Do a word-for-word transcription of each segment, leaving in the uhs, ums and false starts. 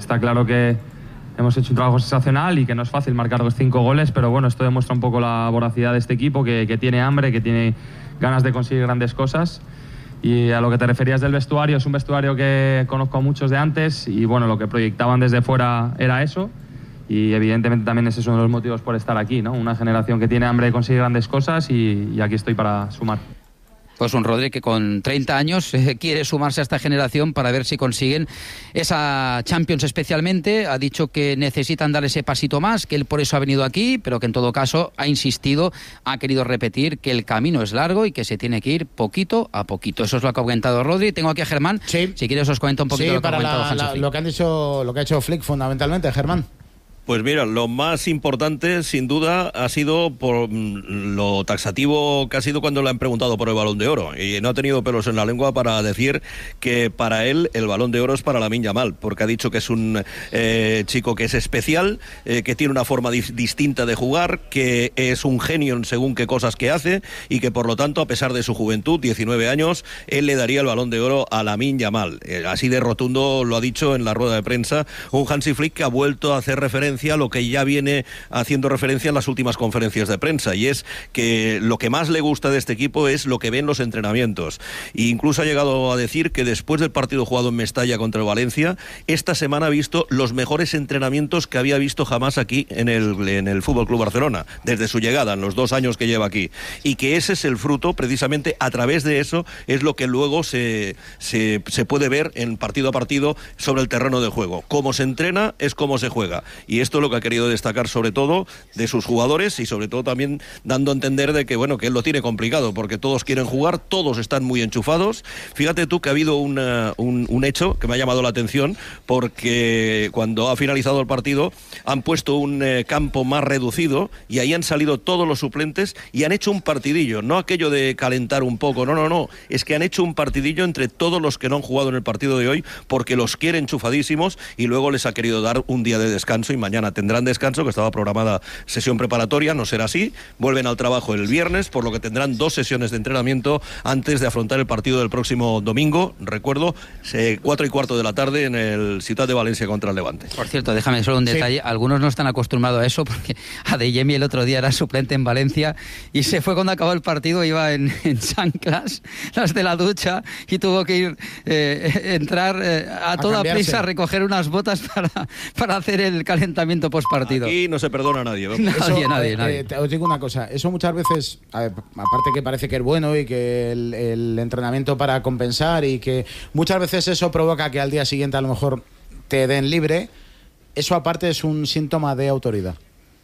está claro que hemos hecho un trabajo sensacional y que no es fácil marcar los cinco goles, pero bueno, esto demuestra un poco la voracidad de este equipo, que, que tiene hambre, que tiene ganas de conseguir grandes cosas. Y a lo que te referías del vestuario, es un vestuario que conozco a muchos de antes y bueno, lo que proyectaban desde fuera era eso. Y evidentemente también ese es uno de los motivos por estar aquí, ¿no? Una generación que tiene hambre de conseguir grandes cosas y, y aquí estoy para sumar. Pues un Rodri que con treinta años eh, quiere sumarse a esta generación para ver si consiguen esa Champions especialmente. Ha dicho que necesitan dar ese pasito más, que él por eso ha venido aquí, pero que en todo caso ha insistido, ha querido repetir que el camino es largo y que se tiene que ir poquito a poquito. Eso es lo que ha comentado Rodri. Tengo aquí a Germán. Sí. Si quieres os comento un poquito sí, lo que ha comentado la, Hansi la, Flick. lo que han dicho, lo que ha hecho Flick fundamentalmente, Germán. Pues mira, lo más importante, sin duda, ha sido por lo taxativo que ha sido cuando le han preguntado por el Balón de Oro. Y no ha tenido pelos en la lengua para decir que para él el Balón de Oro es para Lamine Yamal, porque ha dicho que es un eh, chico que es especial, eh, que tiene una forma di- distinta de jugar, que es un genio en según qué cosas que hace y que por lo tanto, a pesar de su juventud, diecinueve años, él le daría el Balón de Oro a Lamine Yamal. Eh, así de rotundo lo ha dicho en la rueda de prensa un Hansi Flick que ha vuelto a hacer referencia a lo que ya viene haciendo referencia en las últimas conferencias de prensa, y es que lo que más le gusta de este equipo es lo que ve en los entrenamientos. E incluso ha llegado a decir que después del partido jugado en Mestalla contra el Valencia, esta semana ha visto los mejores entrenamientos que había visto jamás aquí en el, en el F C Barcelona, desde su llegada, en los dos años que lleva aquí. Y que ese es el fruto, precisamente a través de eso, es lo que luego se, se, se puede ver en partido a partido sobre el terreno de juego. Cómo se entrena es cómo se juega. Y esto es lo que ha querido destacar sobre todo de sus jugadores y sobre todo también dando a entender de que bueno que él lo tiene complicado porque todos quieren jugar, todos están muy enchufados. Fíjate tú que ha habido una, un, un hecho que me ha llamado la atención porque cuando ha finalizado el partido han puesto un eh, campo más reducido y ahí han salido todos los suplentes y han hecho un partidillo, no aquello de calentar un poco, no, no, no, es que han hecho un partidillo entre todos los que no han jugado en el partido de hoy porque los quiere enchufadísimos y luego les ha querido dar un día de descanso y mañana tendrán descanso, que estaba programada sesión preparatoria, no será así, vuelven al trabajo el viernes, por lo que tendrán dos sesiones de entrenamiento antes de afrontar el partido del próximo domingo, recuerdo, cuatro y cuarto de la tarde en el Ciutat de Valencia contra el Levante. Por cierto, déjame solo un detalle, sí. Algunos no están acostumbrados a eso porque Adeyemi el otro día era suplente en Valencia y se fue cuando acabó el partido, iba en, en chanclas, las de la ducha, y tuvo que ir, eh, entrar eh, a, a toda cambiarse. prisa a recoger unas botas para, para hacer el calentamiento postpartido. Aquí no se perdona a nadie. Nadie, eso, nadie, eh, nadie. Eh, te, os digo una cosa, eso muchas veces, a ver, aparte que parece que es bueno y que el, el entrenamiento para compensar y que muchas veces eso provoca que al día siguiente a lo mejor te den libre, eso aparte es un síntoma de autoridad.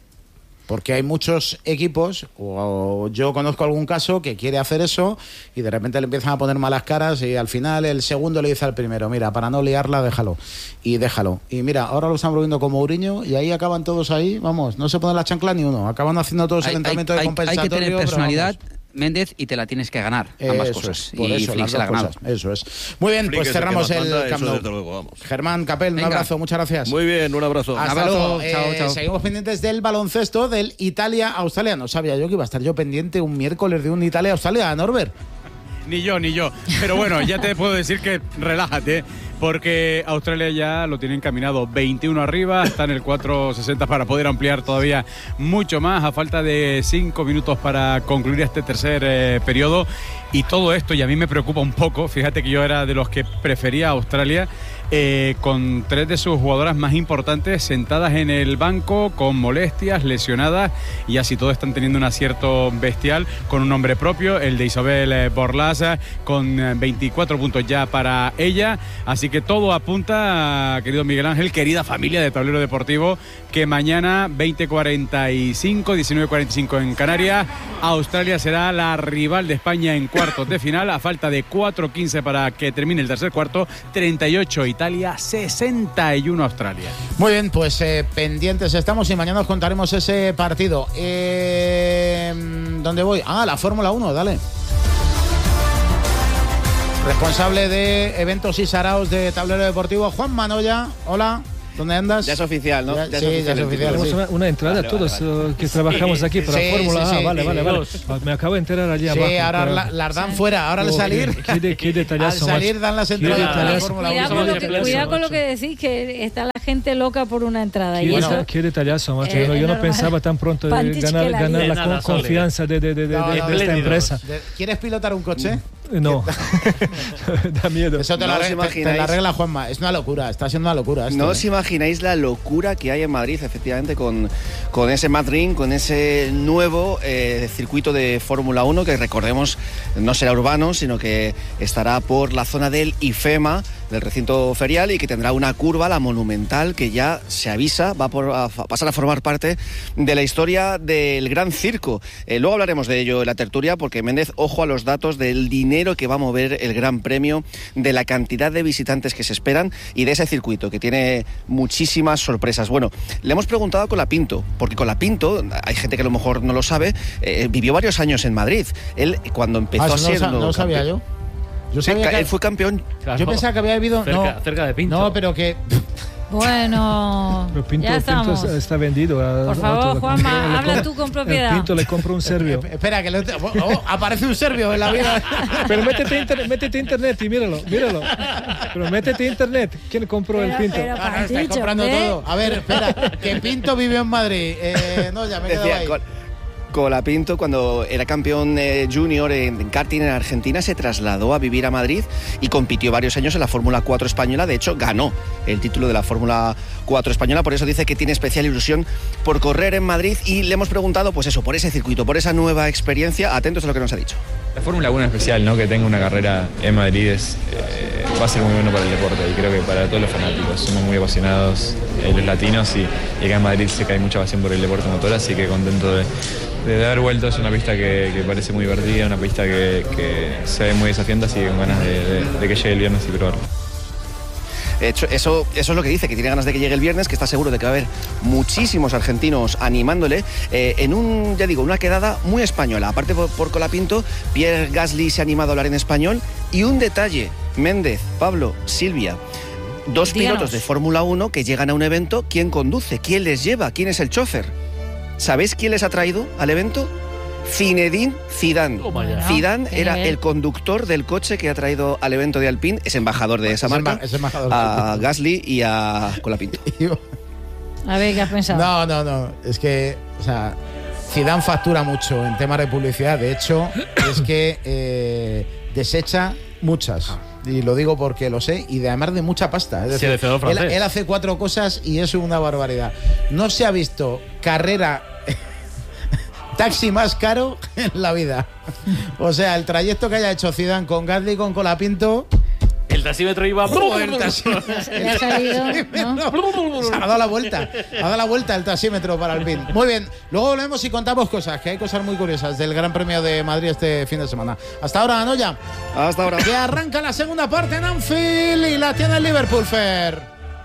Porque hay muchos equipos, o yo conozco algún caso que quiere hacer eso y de repente le empiezan a poner malas caras y al final el segundo le dice al primero, mira, para no liarla, déjalo. Y déjalo. Y mira, ahora lo están volviendo como Mourinho y ahí acaban todos ahí, vamos, no se ponen la chancla ni uno. Acaban haciendo todos el entrenamiento de compensatorio. Hay que tener personalidad, Méndez, y te la tienes que ganar, ambas eso cosas. Es, por y eso, Flick se la ha ganado. Eso es. Muy bien, Flick pues cerramos el, el Camp Nou. Luego, Germán Capel, Venga. un abrazo, muchas gracias. Muy bien, un abrazo. Hasta un abrazo. luego. Chao, Eh, chao. Seguimos pendientes del baloncesto del Italia-Australia. No sabía yo que iba a estar yo pendiente un miércoles de un Italia-Australia, Norbert. Ni yo, ni yo. Pero bueno, ya te puedo decir que relájate, porque Australia ya lo tiene encaminado veintiuno arriba, está en el cuatro sesenta para poder ampliar todavía mucho más, a falta de cinco minutos para concluir este tercer eh, periodo. Y todo esto, y a mí me preocupa un poco, fíjate que yo era de los que prefería a Australia, eh, con tres de sus jugadoras más importantes sentadas en el banco, con molestias, lesionadas, y así todos están teniendo un acierto bestial, con un nombre propio, el de Isabel Borlás, con veinticuatro puntos ya para ella. Así que todo apunta, querido Miguel Ángel, querida familia de Tablero Deportivo, que mañana veinte cuarenta y cinco, diecinueve cuarenta y cinco en Canarias, Australia será la rival de España en cuartos de final, a falta de cuatro quince para que termine el tercer cuarto, treinta y ocho Italia, sesenta y uno Australia. Muy bien, pues eh, pendientes estamos y mañana os contaremos ese partido. Eh, ¿Dónde voy? Ah, la Fórmula uno, dale. Responsable de eventos y saraos de Tablero Deportivo, Juan Manoya. Hola. ¿Dónde andas? Ya es oficial, ¿no? Ya, ya sí, es ya es oficial. sí. Una, una entrada vale, a todos vale, vale. uh, que trabajamos aquí para sí, Fórmula sí, A. sí, Vale, sí, vale, vale. Me acabo de enterar allí sí, abajo. Sí, ahora para... la, las dan fuera. Ahora al oh, salir, qué, qué, qué detallazo, al salir macho. dan las entradas Qué para la detallazo. Fórmula Cuidado uno. con lo que, cuidado con lo que decís, que está la gente loca por una entrada. Qué, Y bueno, eso, qué detallazo, macho. eh, yo no, yo no normal. pensaba tan pronto de Pantich ganar, que la ganar vida. la De nada, con- Sole. confianza de, de, de, de, No, de no, esta espléndidos. empresa. De- ¿Quieres pilotar un coche? No, da miedo. Eso te, No lo os arregla, te- te imagináis. la arregla Juanma. Es una locura, está siendo una locura esto, No ¿eh? os imagináis la locura que hay en Madrid, efectivamente, con, con ese Madrid, con ese nuevo eh, circuito de Fórmula uno, que recordemos no será urbano, sino que estará por la zona del IFEMA, del recinto ferial, y que tendrá una curva, la Monumental, que ya se avisa, va por, a, a pasar a formar parte de la historia del Gran Circo. Eh, luego hablaremos de ello en la tertulia, porque Méndez, ojo a los datos del dinero que va a mover el Gran Premio, de la cantidad de visitantes que se esperan y de ese circuito que tiene muchísimas sorpresas. Bueno, le hemos preguntado a Colapinto, porque Colapinto, hay gente que a lo mejor no lo sabe, eh, vivió varios años en Madrid. Él, cuando empezó Ah, a eso no, ser... lo sa- no lo sabía campeón- yo. Yo Sí, sabía ca- que- él fue campeón. Claro. Yo pensaba que había vivido. Cerca, no, cerca de Pinto. No, pero que. bueno, Pero Pinto, ya Pinto estamos. está- está vendido. a- Por a favor, otro. Le Juanma, compro- le habla compro- tú con el propiedad. Pinto le compra un serbio. Espera, que lo- oh, oh, aparece un serbio en la vida. Pero métete a internet, métete a internet y míralo, míralo. Pero métete a internet. ¿Quién compró el Pero- Pinto? pero- Ah, no, estáis Pantich, comprando hombre. todo. A ver, espera, que Pinto vivió en Madrid. Eh, no, ya me he quedado Decía, ahí. Col- Colapinto, cuando era campeón eh, junior en, en karting en Argentina, se trasladó a vivir a Madrid y compitió varios años en la Fórmula cuatro española. De hecho, ganó el título de la Fórmula cuatro española. Por eso dice que tiene especial ilusión por correr en Madrid, y le hemos preguntado, pues eso, por ese circuito, por esa nueva experiencia. Atentos a lo que nos ha dicho. La Fórmula uno es especial, ¿no? Que tenga una carrera en Madrid es, eh, va a ser muy bueno para el deporte, y creo que para todos los fanáticos. Somos muy apasionados, eh, los latinos, y, y acá en Madrid sé que hay mucha pasión por el deporte motor, así que contento de, de haber vuelto. Es una pista que, que parece muy divertida, una pista que, que se ve muy desafiante, así que con ganas de, de- de que llegue el viernes y probarlo. De hecho, eso, eso es lo que dice, que tiene ganas de que llegue el viernes, que está seguro de que va a haber muchísimos argentinos animándole, eh, en un, ya digo, una quedada muy española. Aparte por, por Colapinto, Pierre Gasly se ha animado a hablar en español. Y un detalle, Méndez, Pablo, Silvia, dos Díganos. pilotos de Fórmula uno que llegan a un evento. ¿Quién conduce? ¿Quién les lleva? ¿Quién es el chofer? ¿Sabéis quién les ha traído al evento? Zinedine Zidane. Toma ya. Zidane qué era nivel. el conductor del coche que ha traído al evento de Alpine, es embajador de esa Es marca, emba- es embajador. a Gasly y a Colapinto. A ver, ¿qué has pensado? No, no, no. Es que, o sea, Zidane factura mucho en temas de publicidad. De hecho, es que eh, desecha muchas. Y lo digo porque lo sé, y de además de mucha pasta. Es Sí, decir, de fedor él, francés. él hace cuatro cosas y es una barbaridad. No se ha visto carrera taxi más caro en la vida. O sea, el trayecto que haya hecho Zidane con Gasly, con Colapinto. El taxímetro iba... ¡Oh, el taxi- Le ha salido, ¿no? Se ha dado la vuelta. Ha dado la vuelta el taxímetro para el pin. Muy bien. Luego volvemos y contamos cosas, que hay cosas muy curiosas del Gran Premio de Madrid este fin de semana. Hasta ahora, Anoya. Hasta ahora. Que arranca la segunda parte en Anfield y la tiene el Liverpool, Fer.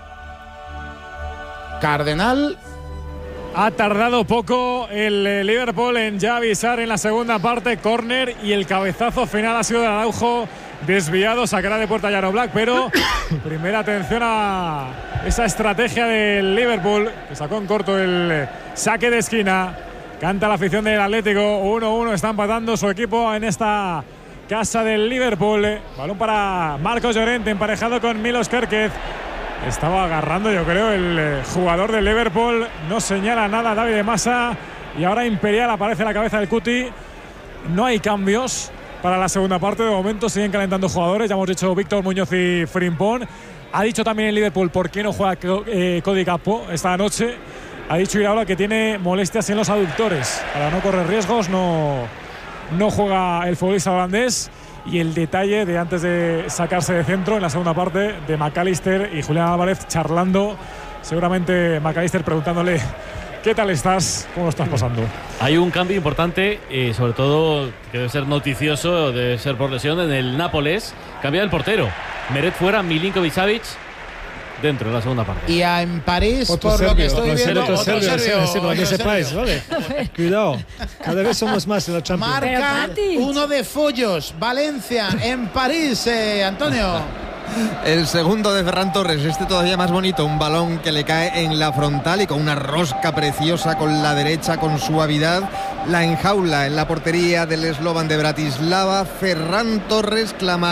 Cardenal. Ha tardado poco el eh, Liverpool en ya avisar en la segunda parte, córner, y el cabezazo final ha sido de Araujo, desviado, sacará de puerta Llano Black, pero primera atención a esa estrategia del Liverpool, que sacó en corto el eh, saque de esquina. Canta la afición del Atlético, uno uno, está empatando su equipo en esta casa del Liverpool. Balón para Marcos Llorente, emparejado con Milos Kerkez. Estaba agarrando, yo creo, el eh, jugador del Liverpool. No señala nada David de Massa. Y ahora Imperial aparece en la cabeza del Cuti. No hay cambios para la segunda parte. De momento siguen calentando jugadores. Ya hemos dicho Víctor Muñoz y Frimpón. Ha dicho también el Liverpool por qué no juega eh, Cody Gakpo esta noche. Ha dicho Iraola que tiene molestias en los aductores. Para no correr riesgos, no, no juega el futbolista holandés. Y el detalle de antes de sacarse de centro en la segunda parte de McAllister y Julián Álvarez charlando. Seguramente McAllister preguntándole: ¿qué tal estás? ¿Cómo lo estás pasando? Hay un cambio importante, eh, sobre todo que debe ser noticioso, debe ser por lesión, en el Nápoles. Cambia el portero. Meret fuera, Milinkovic-Savic dentro de la segunda parte. Y a, en París, Otro por lo que serbio, estoy otro viendo, serbio, otro otro serbio, serbio, ese- ese- otro de ese serbio. país, ¿vale? Cuidado, cada vez somos más en la Champions. Pero, Marca Pantich. uno de Follos, Valencia, en París, eh, Antonio. El segundo de Ferran Torres, este todavía más bonito, un balón que le cae en la frontal y con una rosca preciosa con la derecha, con suavidad, la enjaula en la portería del eslovan de Bratislava. Ferran Torres clama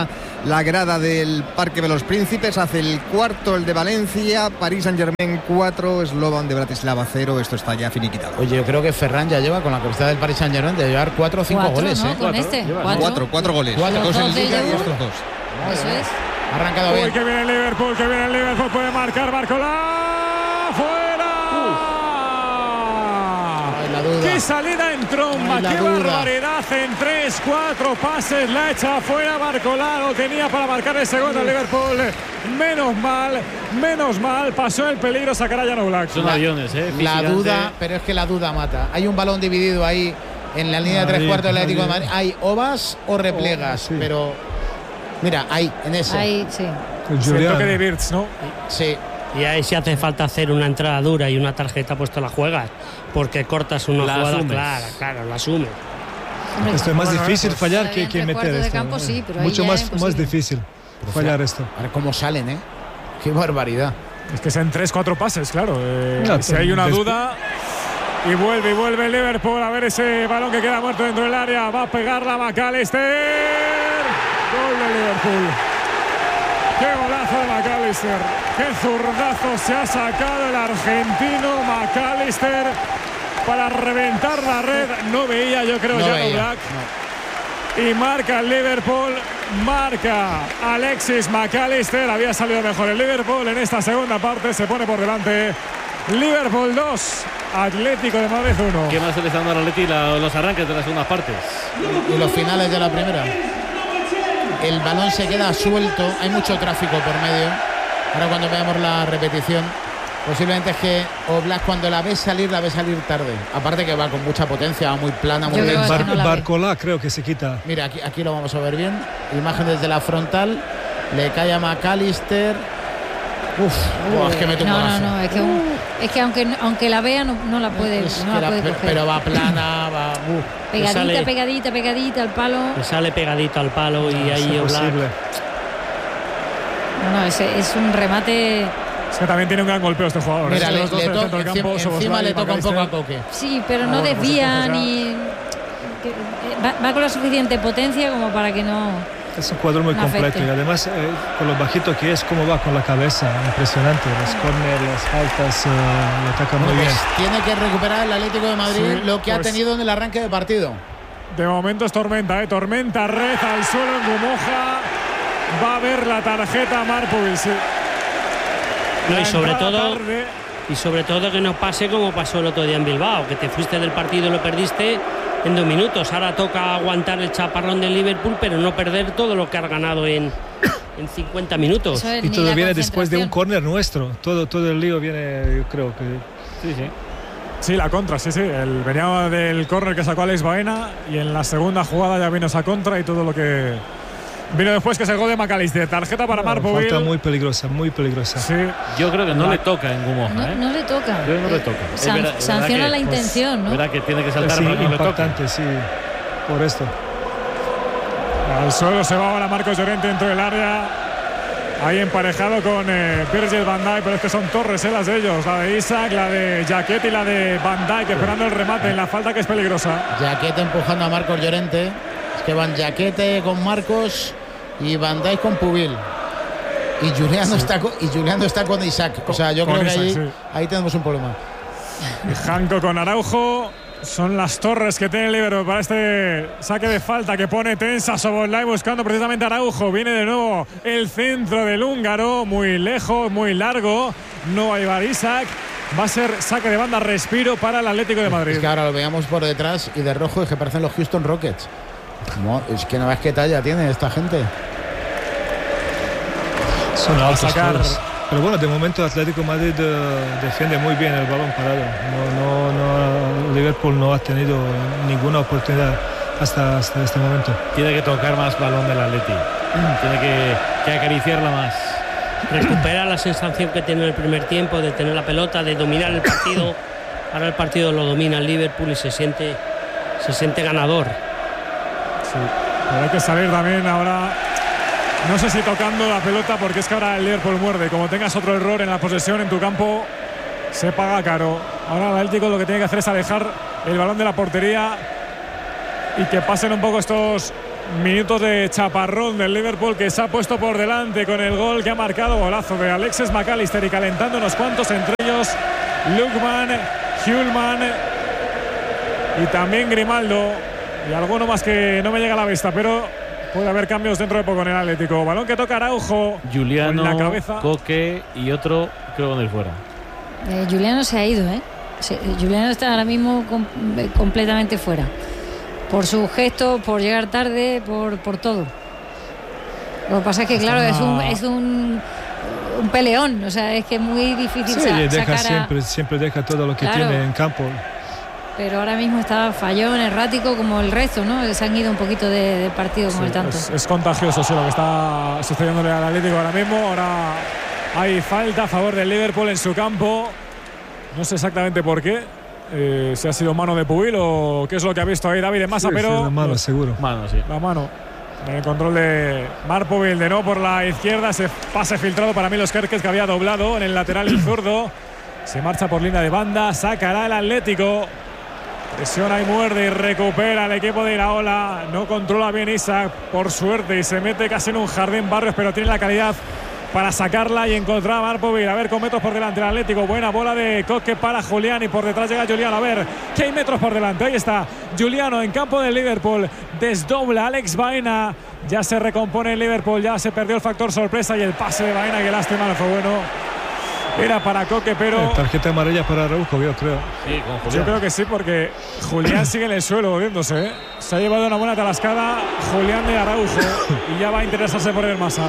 la grada del Parque de los Príncipes. Hace el cuarto el de Valencia, París Saint-Germain cuatro, Slovan de Bratislava cero. Esto está ya finiquitado. Oye, yo creo que Ferran ya lleva con la camiseta del París Saint-Germain de llevar cuatro o cinco Cuatro, goles, ¿no? ¿eh? Con este. Cuatro. Cuatro, cuatro goles. Cuatro. Dos en Dos de Liga y ellos. estos dos. Eso es. Ha arrancado Uy, bien. que viene el Liverpool, que viene el Liverpool, puede marcar Barcola. ¡Fuera! Ay, la duda. ¡Qué salida en tromba! Ay, la ¡Qué duda. barbaridad! En tres, cuatro pases la echa fuera Barcola. Lo tenía para marcar el segundo el Liverpool. Menos mal, menos mal. Pasó el peligro sacar a Jan Oblak. Son aviones, ¿eh? La Físicamente. duda, pero es que la duda mata. Hay un balón dividido ahí en la línea de tres Ahí, cuartos del Atlético de ahí. Madrid. Hay o vas o replegas, Oh, sí. pero mira, ahí, en ese. Ahí, sí. El El Julián. toque de Wirtz, ¿no? Sí. Y ahí si hace falta hacer una entrada dura y una tarjeta, pues te la juegas. Porque cortas una La jugada asumes. clara, claro, la asumes. Hombre, Esto es más bueno, difícil pues, fallar todavía que, en que tres meter cuartos de esto. campo, sí, pero ahí Mucho ya más, es más imposible. difícil fallar esto. A ver cómo salen, ¿eh? Qué barbaridad. Es que sean tres, cuatro pases, claro. Eh, No, si hay una después- duda. Y vuelve, y vuelve el Liverpool a ver ese balón que queda muerto dentro del área. Va a pegarla McAllister. Gol de Liverpool. Qué golazo de McAllister. Qué zurdazo se ha sacado el argentino McAllister para reventar la red. No veía, yo creo, No Jan veía, Oblak. Y marca el Liverpool, marca Alexis McAllister. Había salido mejor el Liverpool en esta segunda parte. Se pone por delante Liverpool dos, Atlético de Madrid uno. ¿Qué más se le está dando al Atleti la- los arranques de las segundas partes? Y los finales de la primera. El balón se queda suelto. Hay mucho tráfico por medio. Ahora cuando veamos la repetición, posiblemente es que Oblak cuando la ves salir, la ves salir tarde. Aparte que va con mucha potencia, va muy plana, muy Yo creo densa. que Bar- no la ve. Barcola creo que se quita. Mira, aquí, aquí lo vamos a ver bien. Imagen desde la frontal. Le cae a McAllister. Uf, buah, es que mete un No, no, golazo. no, es que, un- es que aunque, aunque la vea no, no la puede, Es no que la la- puede pero, coger. pero va plana, va. uf. Pegadita, sale- pegadita, pegadita al palo. Le sale pegadito al palo y Es ahí Oblak. imposible. No, no, es, es un remate. Es que también tiene un gran golpeo este jugador. Mira, ¿eh? le, Los dos le del to- centro del encima, campo, encima Szoboszlai le y toca un poco a McAllister. Coque. Sí, pero Ah, no bueno, pues desvía entonces ya- ni. que- eh, va, va con la suficiente potencia como para que no. Es un jugador muy No completo afecte. y además eh, con lo bajito que es, cómo va con la cabeza, impresionante. Los corners, las faltas, eh, lo ataca muy Bueno, bien. pues tiene que recuperar el Atlético de Madrid Sí, lo que ha pues- tenido en el arranque de partido. De momento es tormenta, ¿eh? Tormenta, red al suelo en Gumoja. Va a ver la tarjeta Markovic. Sí. No, La y sobre entrada todo, tarde. y sobre todo que no pase como pasó el otro día en Bilbao, que te fuiste del partido y lo perdiste en dos minutos. Ahora toca aguantar el chaparrón del Liverpool, pero no perder todo lo que has ganado en, en cincuenta minutos. Eso es, Y ni todo la viene después de un concentración. córner nuestro. Todo, todo el lío viene, yo creo que. Sí, sí. Sí, la contra, sí, sí. El, venía del córner que sacó Alex Baena y en la segunda jugada ya vino esa contra y todo lo que vino después, que es el gol de McAllister. Tarjeta para Markovic. Falta muy peligrosa, muy peligrosa. Sí. Yo creo que no La- le toca en Gumoja, No, ¿eh? no le toca. Yo no le toca. Es San- verdad- es sanciona verdad la que- intención, ¿no? Es verdad que tiene que saltar, Sí, pero no le toca. impactante, sí, por esto. Al suelo se va ahora Marcos Llorente dentro del área. Ahí emparejado con eh, Virgil van Dijk, pero es que son torres eh, las de ellos. La de Isaac, la de Jaquet y la de Van Dijk esperando el remate en la falta, que es peligrosa. Jaquete empujando a Marcos Llorente. Es que van Jaquete con Marcos y Van Dijk con Pubil. Y Juliano, está, con, y Juliano está con Isaac. O sea, yo Con creo que Isaac, ahí, sí. ahí tenemos un problema. Janko con Araujo. Son las torres que tiene el Liverpool para este saque de falta que pone tensa Szoboszlai buscando precisamente a Araujo. Viene de nuevo el centro del húngaro, muy lejos, muy largo. No va a llevar Isaac. Va a ser saque de banda, respiro para el Atlético de Madrid. Es que ahora lo veamos por detrás y de rojo es que parecen los Houston Rockets. No, es que no ves qué talla tiene esta gente. Son Va a altos sacar- todos. Pero bueno, de momento Atlético de Madrid eh, defiende muy bien el balón parado. No, no, no, Liverpool no ha tenido ninguna oportunidad hasta, hasta este momento. Tiene que tocar más balón del Atleti. Tiene que, que acariciarla más. Recupera la sensación que tiene en el primer tiempo de tener la pelota, de dominar el partido. Ahora el partido lo domina el Liverpool y se siente, se siente ganador. Sí. Pero hay que salir también ahora. No sé si tocando la pelota, porque es que ahora el Liverpool muerde. Como tengas otro error en la posesión en tu campo, se paga caro. Ahora el Atlético lo que tiene que hacer es alejar el balón de la portería y que pasen un poco estos minutos de chaparrón del Liverpool, que se ha puesto por delante con el gol que ha marcado, golazo de Alexis McAllister, y calentando unos cuantos, entre ellos Lookman, Hjulman y también Grimaldo, y alguno más que no me llega a la vista, pero puede haber cambios dentro de poco en el Atlético. Balón que toca Araujo, Juliano, con la cabeza. Coque y otro creo con el fuera. Eh, Juliano se ha ido, ¿eh? Se, Juliano está ahora mismo com, completamente fuera. Por sus gestos, por llegar tarde, por, por todo. Lo que pasa es que, claro, es un, es un, un peleón. O sea, es que es muy difícil sí, sa deja sacar a... siempre, siempre deja todo lo que claro, tiene en campo. Pero ahora mismo está fallón, errático, como el resto, ¿no? Se han ido un poquito de, de partido con sí, el tanto. Es, es contagioso, sí, lo que está sucediéndole al Atlético ahora mismo. Ahora hay falta a favor del Liverpool en su campo. No sé exactamente por qué. Eh, si ha sido mano de Pubil o qué es lo que ha visto ahí David en masa, Sí, pero sí, la mano, seguro. Mano, sí. La mano. En el control de Marc Pubil, de no por la izquierda. Ese pase filtrado para Milos Kerkez, que había doblado en el lateral y zurdo. Se marcha por línea de banda. Sacará el Atlético. Presiona y muerde y recupera el equipo de Iraola. No controla bien Isaac, por suerte, y se mete casi en un jardín Barrios, pero tiene la calidad para sacarla y encontrar a Marpovil. A ver, con metros por delante el Atlético. Buena bola de Coque para Julián, y por detrás llega Juliano. A ver, que hay metros por delante. Ahí está Juliano en campo del Liverpool. Desdobla Alex Baena. Ya se recompone el Liverpool. Ya se perdió el factor sorpresa, y el pase de Baena, que lástima, no fue bueno. Era para Coque, pero... Eh, tarjeta amarilla para Araujo, yo creo. Sí, con Julián. Yo creo que sí, porque Julián sigue en el suelo moviéndose, ¿eh? Se ha llevado una buena talascada Julián de Araujo y ya va a interesarse por el Masa.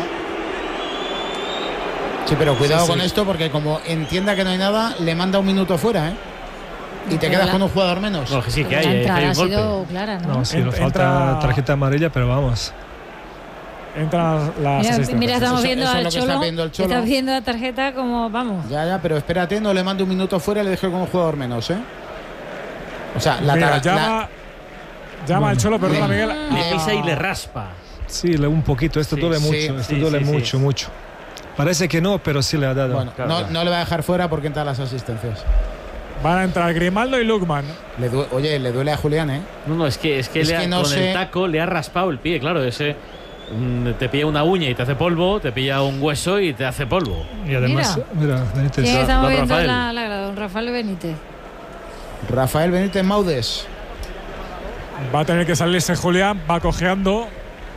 Sí, pero cuidado sí, sí. con esto, porque como entienda que no hay nada, le manda un minuto fuera, ¿eh? Y te Pero quedas la... con un jugador menos. No, que sí, que La hay, hay, entrada hay un ha sido golpe. clara, ¿no? No, sí, En- nos falta entra- tarjeta amarilla, pero vamos. Entran las Mira, asistencias. mira, estamos Eso- viendo eso es al lo que está Cholo. viendo el Cholo. Estás viendo la tarjeta como, vamos. Ya, ya, pero espérate, no le mando un minuto fuera y le dejo con un jugador menos, ¿eh? O sea, la... Mira, tara- llama, la- llama al Bueno. Cholo, perdona, Miguel. Le a- pisa y le raspa. Sí, le- un poquito. Esto Sí, duele sí, mucho. Esto sí, duele sí, mucho, sí. mucho. Parece que no, pero sí le ha dado. Bueno, Claro, no, claro. no le va a dejar fuera porque entra las asistencias. Van a entrar Grimaldo y Lookman. Le due- Oye, le duele a Julián, ¿eh? No, no, es que, es que, Es le ha- que no con sé- el taco le ha raspado el pie, claro, ese mm, te pilla una uña y te hace polvo, te pilla un hueso y te hace polvo. Y además, mira, Benítez. ¿Quién Don- está don moviendo Rafael. la, la grada? Don Rafael Benítez. Rafael Benítez Maudes. Va a tener que salirse Julián, va cojeando.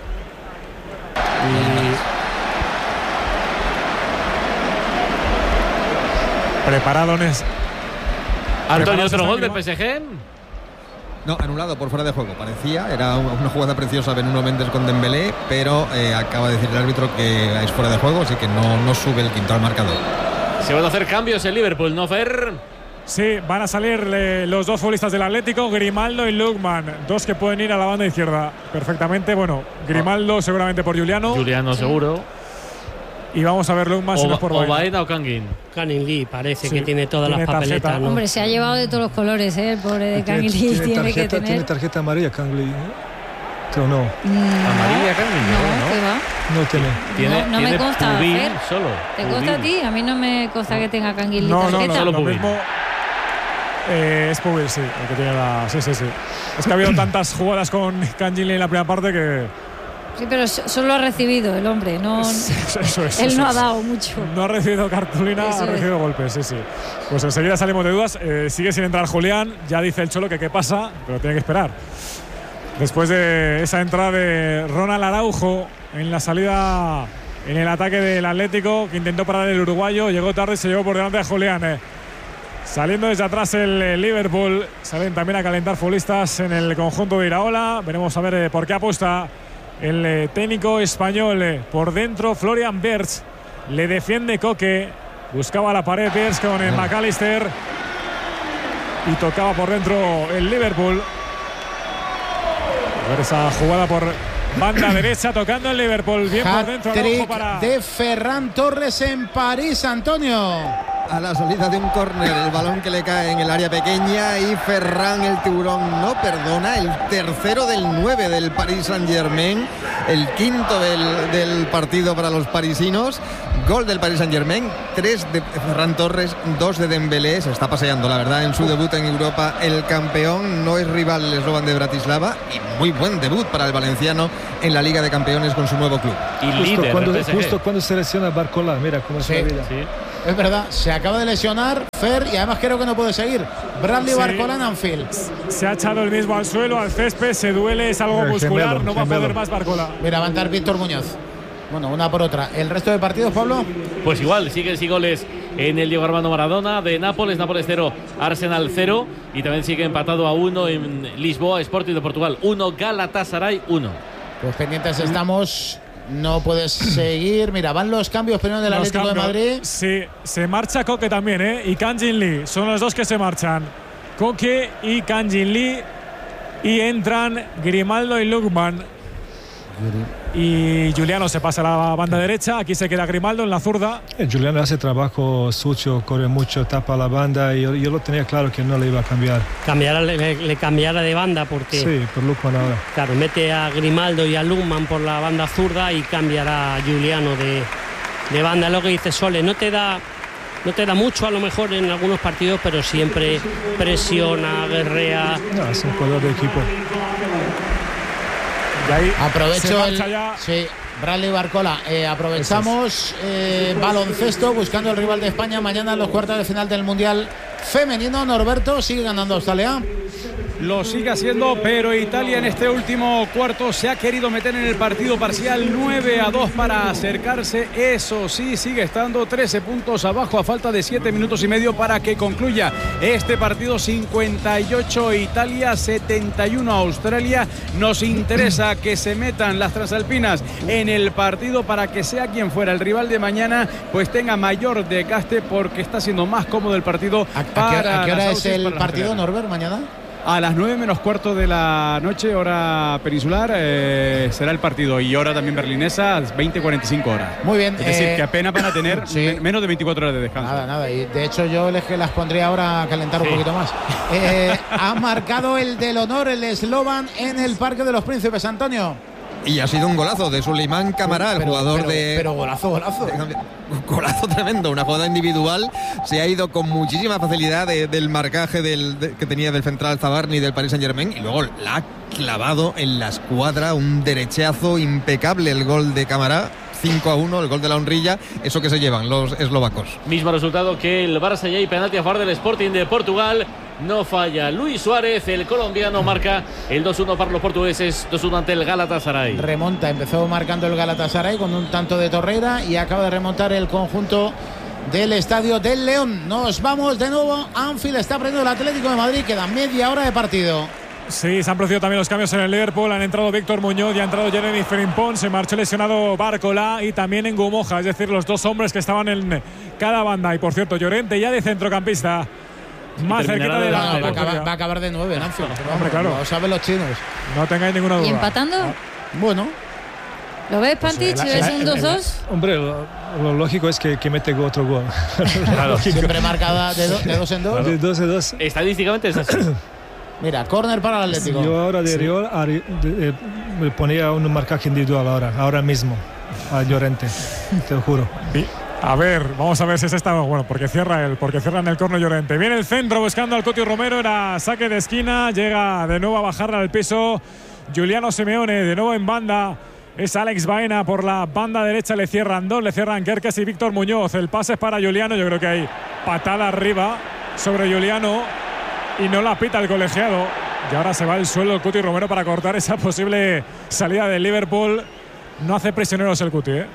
Y... Preparado Nes. Antonio, Preparados otro están gol del Grimaldo. P S G. No, anulado por fuera de juego, parecía. Era una jugada preciosa de Nuno Méndez con Dembélé, pero eh, acaba de decir el árbitro que es fuera de juego, así que no, no sube el quinto al marcador. Se van a hacer cambios en Liverpool, ¿no, Fer? Sí, van a salir eh, los dos futbolistas del Atlético, Grimaldo y Lookman. Dos que pueden ir a la banda izquierda perfectamente. Bueno, Grimaldo seguramente por Juliano. Juliano seguro. Y vamos a ver Lookman si O, no es por o Baena. Baena o Kangin. Canning Lee parece Sí, que tiene todas tiene las tarjeta. papeletas, ¿no? Hombre, se ha llevado de todos los colores, ¿eh? El pobre de Tiene, Kangli tiene tiene, que tarjeta, tener. tiene tarjeta amarilla, Kangli. ¿eh? Creo no. Mm, Amarilla, Kangin, no, ¿no? ¿qué va? No tiene. Tiene, no, no me tiene consta, Pubil Fer. solo. ¿Te consta a Pubil. ti? A mí no me consta que tenga Kangli No, no, tarjeta. no, Solo lo Pubil. mismo. Eh, es Pubil, sí, el que tiene la. Sí, sí, sí. Es que ha habido tantas jugadas con Kangin en la primera parte que. Sí, pero so- solo ha recibido el hombre, no. Eso es. Él eso no ha es. dado mucho. No ha recibido cartulina, Eso ha es. recibido golpes, sí, sí. Pues enseguida salimos de dudas. Eh, sigue sin entrar Julián. Ya dice el Cholo que qué pasa, pero tiene que esperar. Después de esa entrada de Ronald Araujo en la salida, en el ataque del Atlético, que intentó parar el uruguayo, llegó tarde y se llevó por delante a Julián. Eh. Saliendo desde atrás el eh, Liverpool, salen también a calentar futbolistas en el conjunto de Iraola. Veremos a ver eh, por qué apuesta el eh, técnico español. Eh, por dentro Florian Wirtz, le defiende Coque, buscaba la pared Wirtz con el McAllister y tocaba por dentro el Liverpool. A ver esa jugada por banda derecha, tocando el Liverpool, bien por dentro Araujo Hat-trick para... de Ferran Torres en París, Antonio. A la salida de un córner, el balón que le cae en el área pequeña y Ferran, el tiburón, no perdona. El tercero del nueve del Paris Saint-Germain. el quinto del, del partido para los parisinos. Gol del Paris Saint-Germain, tres de Ferran Torres, dos de Dembélé. Se está paseando, la verdad, en su debut en Europa. El campeón no es rival el Slovan de Bratislava y muy buen debut para el valenciano en la Liga de Campeones con su nuevo club. Y Justo líder cuando, del P S G. justo cuando se lesiona Barcola, mira cómo Sí. es la vida. Sí. Es verdad, se acaba de lesionar Fer y además creo que no puede seguir. Bradley Sí. Barcola en Anfield. Se ha echado el mismo al suelo, al césped, se duele, es algo Eh, muscular, gemelo, no va a gemelo. poder más Barcola. Mira, va a entrar Víctor Muñoz. Bueno, una por otra. ¿El resto de partidos, Pablo? Pues igual, siguen sin goles en el Diego Armando Maradona de Nápoles, Nápoles cero, Arsenal cero, y también sigue empatado a uno en Lisboa, Sporting de Portugal uno, Galatasaray uno. Pues pendientes estamos. No puedes seguir. Mira, van los cambios primero del Los Atlético de cambios. Madrid. Sí, se marcha Koke también, ¿eh? Y Kang-Jin Lee. Son los dos que se marchan. Koke y Kang-Jin Lee. Y entran Grimaldo y Lukman. Y Juliano se pasa a la banda derecha. Aquí se queda Grimaldo en la zurda. Eh, Juliano hace trabajo sucio, corre mucho, tapa la banda y yo, yo lo tenía claro que no le iba a cambiar. Cambiara, le, le cambiara de banda porque, Sí, por Lukman ahora. claro, mete a Grimaldo y a Lukman por la banda zurda y cambiará a Juliano de, de banda. Es lo que dice Sole, no te da no te da mucho a lo mejor en algunos partidos, pero siempre presiona, guerrea. No, es un jugador de equipo. Y ahí se Aprovecho marcha el, ya. sí, Bradley Barcola. Eh, aprovechamos eh, baloncesto buscando el rival de España mañana en los cuartos de final del Mundial Femenino. Norberto sigue ganando Australia. Lo sigue haciendo, pero Italia en este último cuarto se ha querido meter en el partido parcial nueve a dos para acercarse. Eso sí, sigue estando trece puntos abajo a falta de siete minutos y medio para que concluya este partido. Cincuenta y ocho Italia, setenta y uno Australia. Nos interesa que se metan las transalpinas en el partido para que sea quien fuera el rival de mañana, pues tenga mayor desgaste porque está siendo más cómodo el partido. ¿A, a qué, para a qué hora las es Aussies, el para las partido, australianas. Norbert, mañana? A las nueve menos cuarto de la noche, hora peninsular, eh, será el partido. Y hora también berlinesa, veinte cuarenta y cinco horas. Muy bien. Es decir, eh, que apenas van a tener sí. me- menos de veinticuatro horas de descanso. Nada, nada. Y de hecho yo les que las pondría ahora a calentar un Sí. poquito más. Eh, ha marcado el del honor el eslovan en el Parque de los Príncipes, Antonio. Y ha sido un golazo de Suleiman Camará, el Pero- jugador pero- de... Pero golazo, golazo. Un golazo tremendo, una jugada individual. Se ha ido con muchísima facilidad de- del marcaje del, de- que tenía del central Zabarni del Paris Saint-Germain y luego la ha clavado en la escuadra, un derechazo impecable el gol de Camará. cinco a uno, el gol de la honrilla, eso que se llevan los eslovacos. Mismo resultado que el Barça, y hay penalti a favor del Sporting de Portugal. No falla Luis Suárez, el colombiano marca el dos uno para los portugueses, dos uno ante el Galatasaray. Remonta, empezó marcando el Galatasaray con un tanto de Torreira y acaba de remontar el conjunto del Estadio del León. Nos vamos de nuevo. Anfield está aprendiendo el Atlético de Madrid, queda media hora de partido. Sí, se han producido también los cambios en el Liverpool. Han entrado Víctor Muñoz y ha entrado Jeremy Frimpong. Se marchó lesionado Barcola y también en Ngumoja, es decir, los dos hombres que estaban en cada banda. Y por cierto, Llorente ya de centrocampista. Más cerquita de la. No, va, a acabar, va a acabar de nueve en Anfield. Pero Hombre, vamos, claro. Lo saben los chinos. No tengáis ninguna duda. ¿Y empatando? Bueno. ¿Lo ves, Pantich? La- ¿Ves la- un dos dos? Hombre, lo, lo lógico es que, que mete otro gol. Claro. Siempre marcada de, do- de dos en dos. De dos en dos. Estadísticamente es así. Mira, córner para el Atlético. Yo ahora de Sí. Riol ari- de- de- me ponía un marcaje individual ahora, ahora mismo, a Llorente, te lo juro. Y, a ver, vamos a ver si es esta. Bueno, porque cierra él, porque cierran el córner Llorente. Viene el centro buscando al Coti Romero. Era saque de esquina. Llega de nuevo a bajarla al piso. Juliano Simeone de nuevo en banda. Es Alex Baena por la banda derecha. Le cierran dos, le cierran Kerkes y Víctor Muñoz. El pase es para Juliano. Yo creo que hay patada arriba sobre Juliano y no la pita el colegiado. Y ahora se va al suelo el Cuti Romero para cortar esa posible salida del Liverpool. No hace prisioneros el Cuti, ¿eh?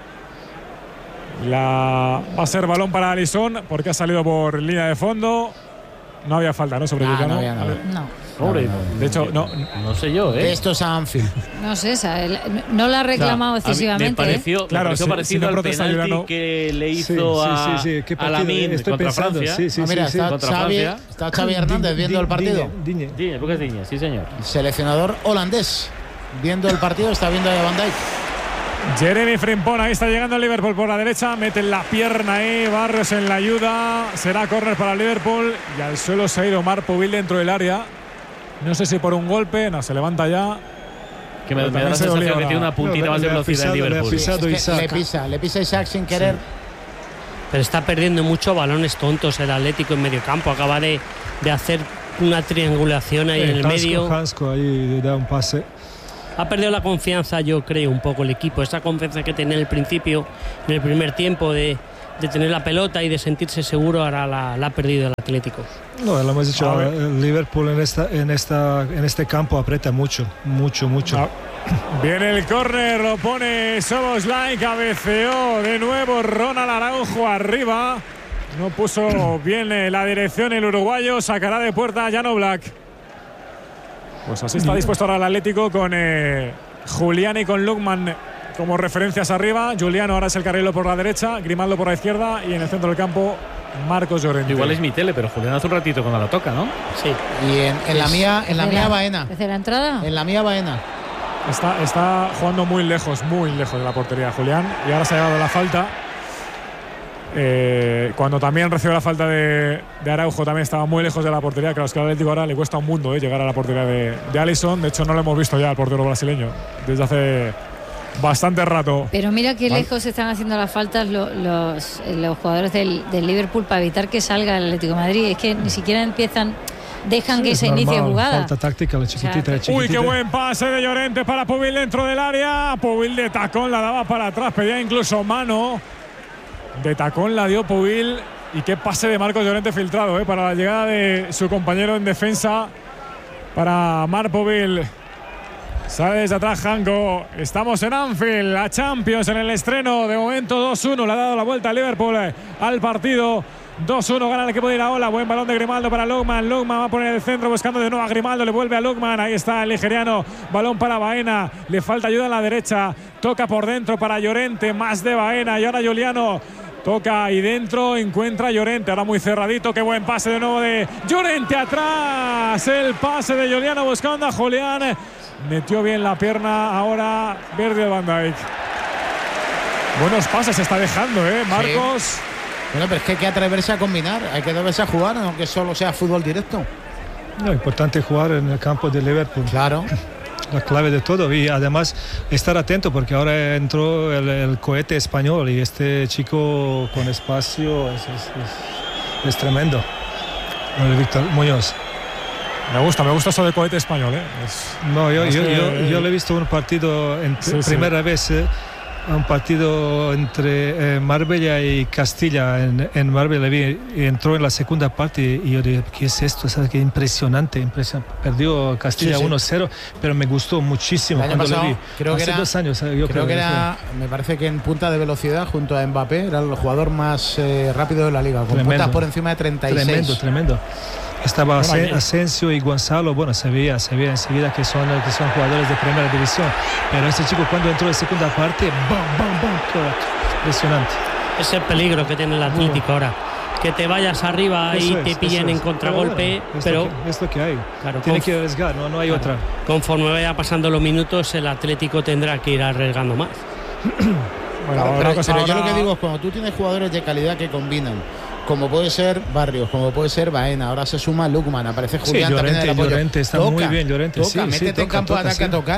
La... Va a ser balón para Alisson porque ha salido por línea de fondo. No había falta, ¿no? Sobre Ah, Juliano. no había nada. No. Pobre. De hecho, no. No sé yo, ¿eh? Esto es Anfield. No sé, o sea, el- no lo ha reclamado O sea, a mí excesivamente. Me pareció, ¿eh? me Claro, pareció si- parecido si no al protesta penalti Juliano. que le Sí, hizo sí, a, sí, sí, qué a partido, Lamine estoy contra pensando, Francia. sí, sí, Ah, mira, sí, está, contra Xavi, Francia. está Xavi Hernández viendo el partido. Digne, Digne. Diñe, Lucas Diñe, sí señor. Seleccionador holandés. Viendo el partido, está viendo a Van Dijk. Jeremy Frimpong, ahí está llegando el Liverpool por la derecha, mete la pierna ahí, Barrios en la ayuda, será córner para el Liverpool y al suelo se ha ido Marc Pubil dentro del área, no sé si por un golpe, no, se levanta ya Que me, me da la sensación que tiene una puntita no, más de velocidad en Liverpool. Le, es que le pisa, le pisa Isaac sin querer. Sí. Pero está perdiendo muchos balones tontos el Atlético en medio campo. Acaba de, de hacer una triangulación ahí sí, en el Hansco, medio. Hansco ahí da un pase. Ha perdido la confianza, yo creo, un poco el equipo. Esa confianza que tenía en el principio, en el primer tiempo, de, de tener la pelota y de sentirse seguro, ahora la, la ha perdido el Atlético. No, lo hemos dicho, el Liverpool en, esta, en, esta, en este campo aprieta mucho, mucho, mucho. Ah. Viene el córner, lo pone Szoboszlai, cabeceó de nuevo Ronald Araujo arriba. No puso bien la dirección el uruguayo, sacará de puerta a Jan Oblak. Pues así está dispuesto ahora el Atlético con eh, Julián y con Lukman como referencias arriba. Juliano ahora es el carrilero por la derecha, Grimaldo por la izquierda y en el centro del campo Marcos Llorente. Igual es mi tele, pero Julián hace un ratito cuando la toca, ¿no? Sí. Y en, en la mía, en la mía Baena. ¿Desde la entrada? En la mía Baena. Está, está jugando muy lejos, muy lejos de la portería Julián. Y ahora se ha llevado la falta. Eh, cuando también recibió la falta de, de Araujo, también estaba muy lejos de la portería. Claro, es que al Atlético ahora le cuesta un mundo eh, llegar a la portería de, de Alisson. De hecho, no lo hemos visto ya al portero brasileño desde hace bastante rato. Pero mira qué ¿Vale? lejos están haciendo las faltas los, los, los jugadores del, del Liverpool para evitar que salga el Atlético de Madrid. Es que ni siquiera empiezan, dejan sí, que se normal, inicie jugada. Falta táctica, la chiquitita, o sea, la chiquitita. Uy, qué buen pase de Llorente para Pubil dentro del área. Pubil de tacón la daba para atrás, pedía incluso mano. De tacón la dio Pubil. Y qué pase de Marcos Llorente filtrado eh, para la llegada de su compañero en defensa. Para Marc Pubil. Sale desde atrás Janko. Estamos en Anfield, la Champions en el estreno. De momento dos uno. Le ha dado la vuelta a Liverpool al partido. dos uno gana el equipo de Iraola. Buen balón de Grimaldo para Lukman. Lukman va a poner el centro buscando de nuevo a Grimaldo. Le vuelve a Lukman. Ahí está el nigeriano. Balón para Baena. Le falta ayuda en la derecha. Toca por dentro para Llorente. Más de Baena. Y ahora Juliano. Toca ahí dentro, encuentra a Llorente, ahora muy cerradito, qué buen pase de nuevo de Llorente atrás, el pase de Juliano buscando a Julián, metió bien la pierna, ahora Virgil van Dijk. Buenos pases se está dejando, ¿eh, Marcos? Sí. Bueno, pero es que hay que atreverse a combinar, hay que atreverse a jugar, aunque solo sea fútbol directo. No, importante jugar en el campo de Liverpool. Claro. La clave de todo y además estar atento porque ahora entró el, el cohete español y este chico con espacio es, es, es, es tremendo. Víctor Muñoz. Me gusta, me gusta eso de cohete español. ¿eh? Es, no, yo, yo, que, yo, yo le he visto un partido en sí, primera sí. vez. Eh, un partido entre eh, Marbella y Castilla. En, en Marbella vi, y entró en la segunda parte y yo dije, ¿qué es esto? ¿Sabes? Qué impresionante, impresionante. Perdió Castilla sí, sí. uno cero, pero me gustó muchísimo cuando pasado, lo vi. Creo Hace que era, dos años. Yo creo, creo que era, me parece que en punta de velocidad junto a Mbappé era el jugador más eh, rápido de la liga, con tremendo. puntas por encima de treinta y seis. Tremendo, tremendo. Estaba bueno, Asensio y Gonzalo, bueno, se veía, se veía enseguida que son, que son jugadores de primera división, pero este chico cuando entró en segunda parte, ¡bum, bum, bum! Impresionante. Es el peligro que tiene el Atlético ahora, que te vayas arriba y te pillen en contragolpe, pero, pero bueno, es lo que hay, claro, tiene que arriesgar, no, no hay claro, otra. Conforme vaya pasando los minutos, el Atlético tendrá que ir arriesgando más. Bueno, pero, pero, pero ahora... yo lo que digo es cuando tú tienes jugadores de calidad que combinan, como puede ser Barrios, como puede ser Baena, ahora se suma Lukman, aparece Julián, sí, Llorente, también en el apoyo. Llorente está toca, muy bien, Llorente, toca, sí, métete sí, toca, en campo toca, de ataque sí. a tocar.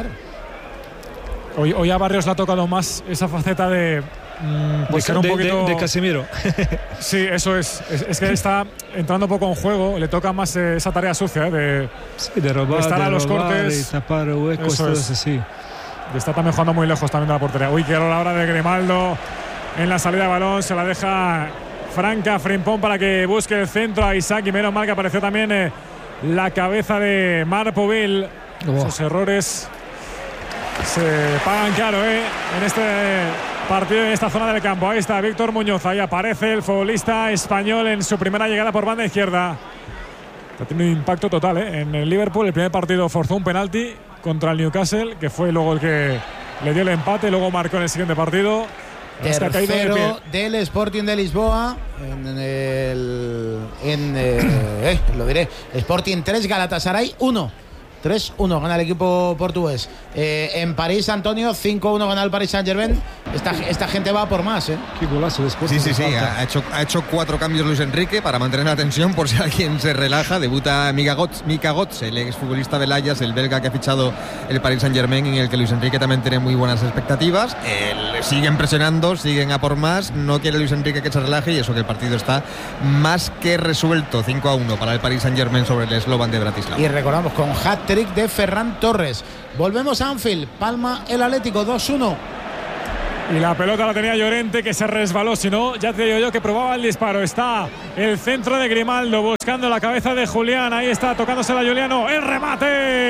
Hoy, hoy a Barrios le ha tocado más esa faceta de, mm, de, de, un de, poquito... de, de Casemiro. Sí, eso es. es. Es que está entrando poco en juego, le toca más eh, esa tarea sucia, ¿eh? de, sí, de robar, de estar de a los robar, cortes. y tapar huecos, eso todo es. así. De está también jugando muy lejos también de la portería. Uy, que era la hora de Grimaldo en la salida de balón, se la deja Franca Frimpong para que busque el centro a Isaac, y menos mal que apareció también eh, la cabeza de Marc Pubil. Oh. Esos errores se pagan caro eh, en este partido, en esta zona del campo. Ahí está Víctor Muñoz, ahí aparece el futbolista español en su primera llegada por banda izquierda. Tiene un impacto total eh, en el Liverpool. El primer partido forzó un penalti contra el Newcastle, que fue luego el que le dio el empate, luego marcó en el siguiente partido. Tercero del Sporting de Lisboa en el en eh, eh, lo diré, Sporting tres, Galatasaray uno. tres uno gana el equipo portugués. Eh, en París, Antonio, cinco uno gana el Paris Saint-Germain Esta, esta gente va por más, ¿eh? Qué golazo después. Sí, sí, sí. Ha hecho, ha hecho cuatro cambios Luis Enrique para mantener la tensión por si alguien se relaja. Debuta Mika Götze, Mika Götze, el exfutbolista del Ajax, el belga que ha fichado el Paris Saint-Germain, en el que Luis Enrique también tiene muy buenas expectativas. Eh, siguen presionando, siguen a por más. No quiere Luis Enrique que se relaje y eso que el partido está más que resuelto. cinco a uno para el Paris Saint-Germain sobre el Slovan de Bratislava. Y recordamos con hat-trick de Ferran Torres. Volvemos a Anfield. Palma el Atlético dos uno. Y la pelota la tenía Llorente, que se resbaló. Si no, ya te digo yo que probaba el disparo. Está el centro de Grimaldo buscando la cabeza de Julián. Ahí está tocándosela a Juliano. El remate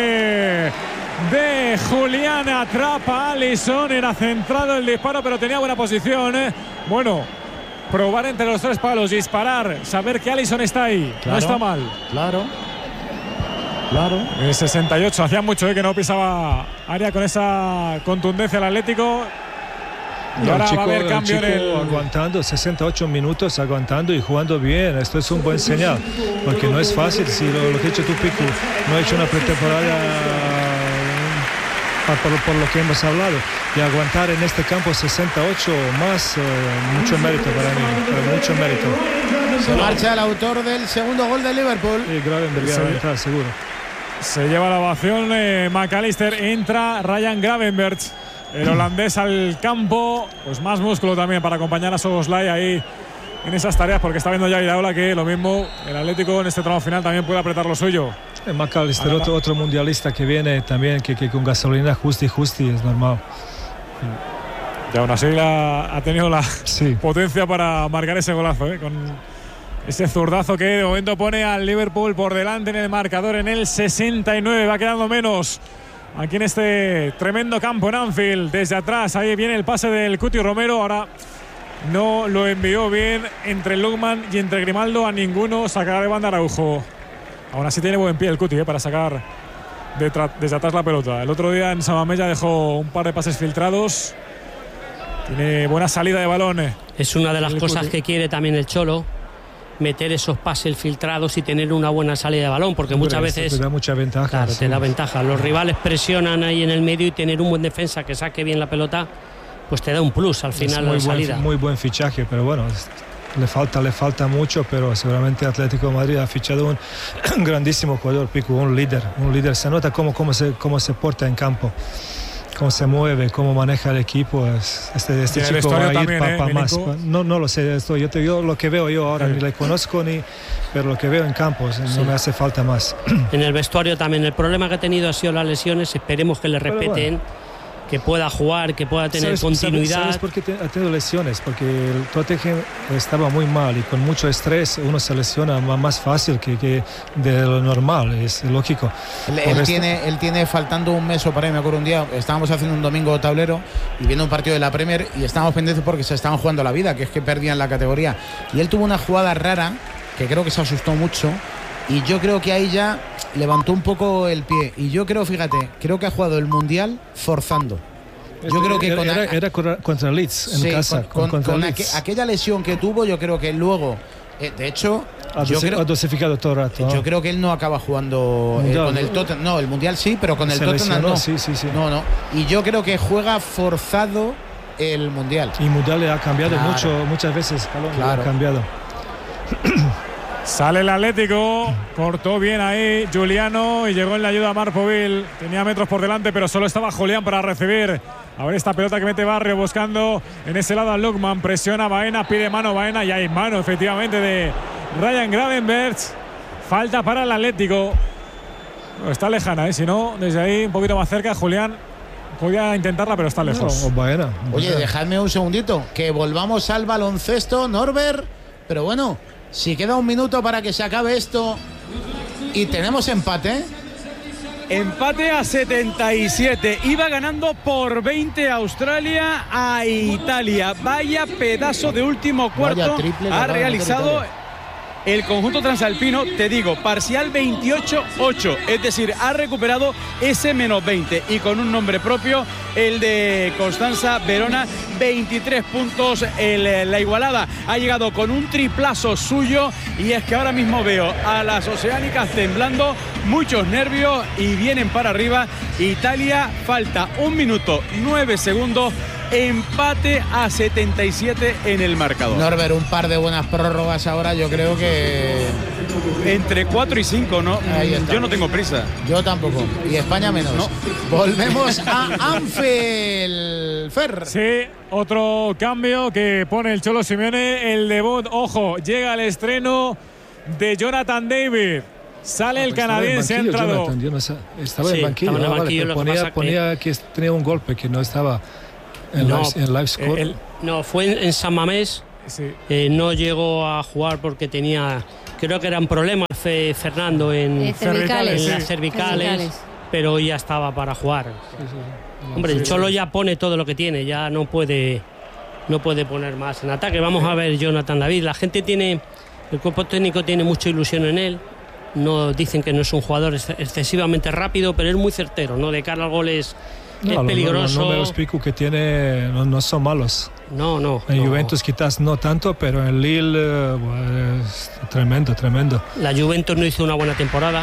de Julián. Atrapa a Alisson. Era centrado el disparo, pero tenía buena posición. ¿eh? Bueno, probar entre los tres palos, disparar, saber que Alisson está ahí. Claro, no está mal. Claro. Claro. En el sesenta y ocho hacía mucho ¿eh? que no pisaba área con esa contundencia el Atlético. Y no, ahora chico, va a haber cambio el en el... aguantando sesenta y ocho minutos, aguantando y jugando bien. Esto es un buen señal, porque no es fácil. Si lo, lo que ha hecho tu Pico no ha hecho una pretemporada por, por lo que hemos hablado, y aguantar en este campo sesenta y ocho más, eh, mucho mérito para mí, mucho mérito. Se marcha el autor del segundo gol de Liverpool. Y Gravenberg va a entrar, seguro. Se lleva la ovación eh, McAllister, entra Ryan Gravenberg, el holandés al campo, pues más músculo también para acompañar a Szoboszlai ahí en esas tareas, porque está viendo ya Iraola que lo mismo el Atlético en este tramo final también puede apretar lo suyo. Eh, McAllister, otro, otro mundialista que viene también, que, que con gasolina justi justi es normal. Y aún así la, ha tenido la sí. potencia para marcar ese golazo, ¿eh? Con ese zurdazo que de momento pone al Liverpool por delante en el marcador en el sesenta y nueve. Va quedando menos aquí en este tremendo campo en Anfield. Desde atrás, ahí viene el pase del Cuti Romero. Ahora no lo envió bien entre Lukman y entre Grimaldo. A ninguno sacará de banda Araujo. Aún así tiene buen pie el Cuti ¿eh? para sacar de desde atrás la pelota. El otro día en Samamés ya dejó un par de pases filtrados. Tiene buena salida de balón. Es una de las cosas Cuti. que quiere también el Cholo, meter esos pases filtrados y tener una buena salida de balón, porque muchas Hombre, veces te da mucha ventaja. claro, sí. te da ventaja. Los rivales presionan ahí en el medio y tener un buen defensa que saque bien la pelota, pues te da un plus al final es muy de salida. Buen, muy buen fichaje, pero bueno, le falta, le falta mucho, pero seguramente Atlético de Madrid ha fichado un, un grandísimo jugador, Pico, un líder, un líder. Se nota cómo, cómo, se, cómo se porta en campo, cómo se mueve, cómo maneja el equipo. Este, este chico va a ir para eh, pa más. Pa, no, no lo sé, esto, yo, te, yo lo que veo yo ahora, sí. ni le conozco, ni, pero lo que veo en campo, sí. no me hace falta más. En el vestuario también, el problema que ha tenido ha sido las lesiones. Esperemos que le respeten, bueno. que pueda jugar, que pueda tener ¿Sabes, continuidad. ¿Sabes, ¿Sabes por qué te, ha tenido lesiones? Porque el Tottenham estaba muy mal y con mucho estrés uno se lesiona más fácil que, que de lo normal, es lógico. Él, él tiene, él tiene faltando un mes o para ahí, me acuerdo un día, estábamos haciendo un domingo tablero y viendo un partido de la Premier y estábamos pendientes porque se estaban jugando la vida, que es que perdían la categoría. Y él tuvo una jugada rara que creo que se asustó mucho. Y yo creo que ahí ya levantó un poco el pie. Y yo creo, fíjate, creo que ha jugado el Mundial forzando. Yo creo que era, con era, era contra Leeds en sí, casa. Con, con, con aqu aquella lesión que tuvo, yo creo que luego, eh, de hecho, ha, yo creo, ha dosificado todo el rato. Yo creo que él no acaba jugando eh, con el Tottenham. No, el Mundial sí, pero con el Tottenham no. Sí, sí, sí. No, no. Y yo creo que juega forzado el Mundial. Y Mundial le ha cambiado claro. mucho, muchas veces. Calón, claro. le ha cambiado. Sale el Atlético, cortó bien ahí Juliano y llegó en la ayuda a Marpoville. Tenía metros por delante, pero solo estaba Julián para recibir. A ver esta pelota que mete Barrio buscando en ese lado a Lukman. Presiona a Baena, pide mano Baena y hay mano efectivamente de Ryan Gravenberg. Falta para el Atlético. No, está lejana, ¿eh? Si no, desde ahí un poquito más cerca, Julián podía intentarla, pero está lejos. No, Baena. Oye, dejadme un segundito, que volvamos al baloncesto, Norbert. Pero bueno, si queda un minuto para que se acabe esto y tenemos empate. Empate a setenta y siete. Iba ganando por veinte Australia a Italia. Vaya pedazo de último cuarto ha realizado el conjunto transalpino. Te digo, parcial veintiocho ocho. Es decir, ha recuperado ese menos veinte. Y con un nombre propio, el de Constanza Verona. veintitrés puntos el, la igualada. Ha llegado con un triplazo suyo. Y es que ahora mismo veo a las oceánicas temblando. Muchos nervios y vienen para arriba. Italia, falta un minuto nueve segundos empate a setenta y siete en el marcador. Norbert, un par de buenas prórrogas ahora, yo creo que... Entre cuatro y cinco, ¿no? Yo no tengo prisa. Yo tampoco. Y España menos. No. Volvemos a Anfield. Fer. Sí, otro cambio que pone el Cholo Simeone. El debut, ojo, llega el estreno de Jonathan David. Sale el canadiense, ha entrado. Jonathan, yo no sé, estaba Sí, en banquillo. estaba en el Ah, vale, banquillo, pero lo que ponía, pasa que- ponía que tenía un golpe que no estaba en, No, live, en live score. el- No, fue en, en San Mamés. Sí. Eh, no llegó a jugar porque tenía, creo que eran problemas Fe- Fernando en, Eh, cervicales, en las sí. cervicales, Cervicales. pero ya estaba para jugar. Hombre, el Cholo ya pone todo lo que tiene, ya no puede, no puede poner más en ataque. Vamos a ver Jonathan David. La gente tiene, el cuerpo técnico tiene mucha ilusión en él. No dicen que no es un jugador ex- excesivamente rápido, pero es muy certero, ¿no? De cara al gol es, No, es los peligroso. números pico que tiene no, no son malos. No, no. En no. Juventus quizás no tanto, pero en Lille eh, pues, tremendo, tremendo. La Juventus no hizo una buena temporada,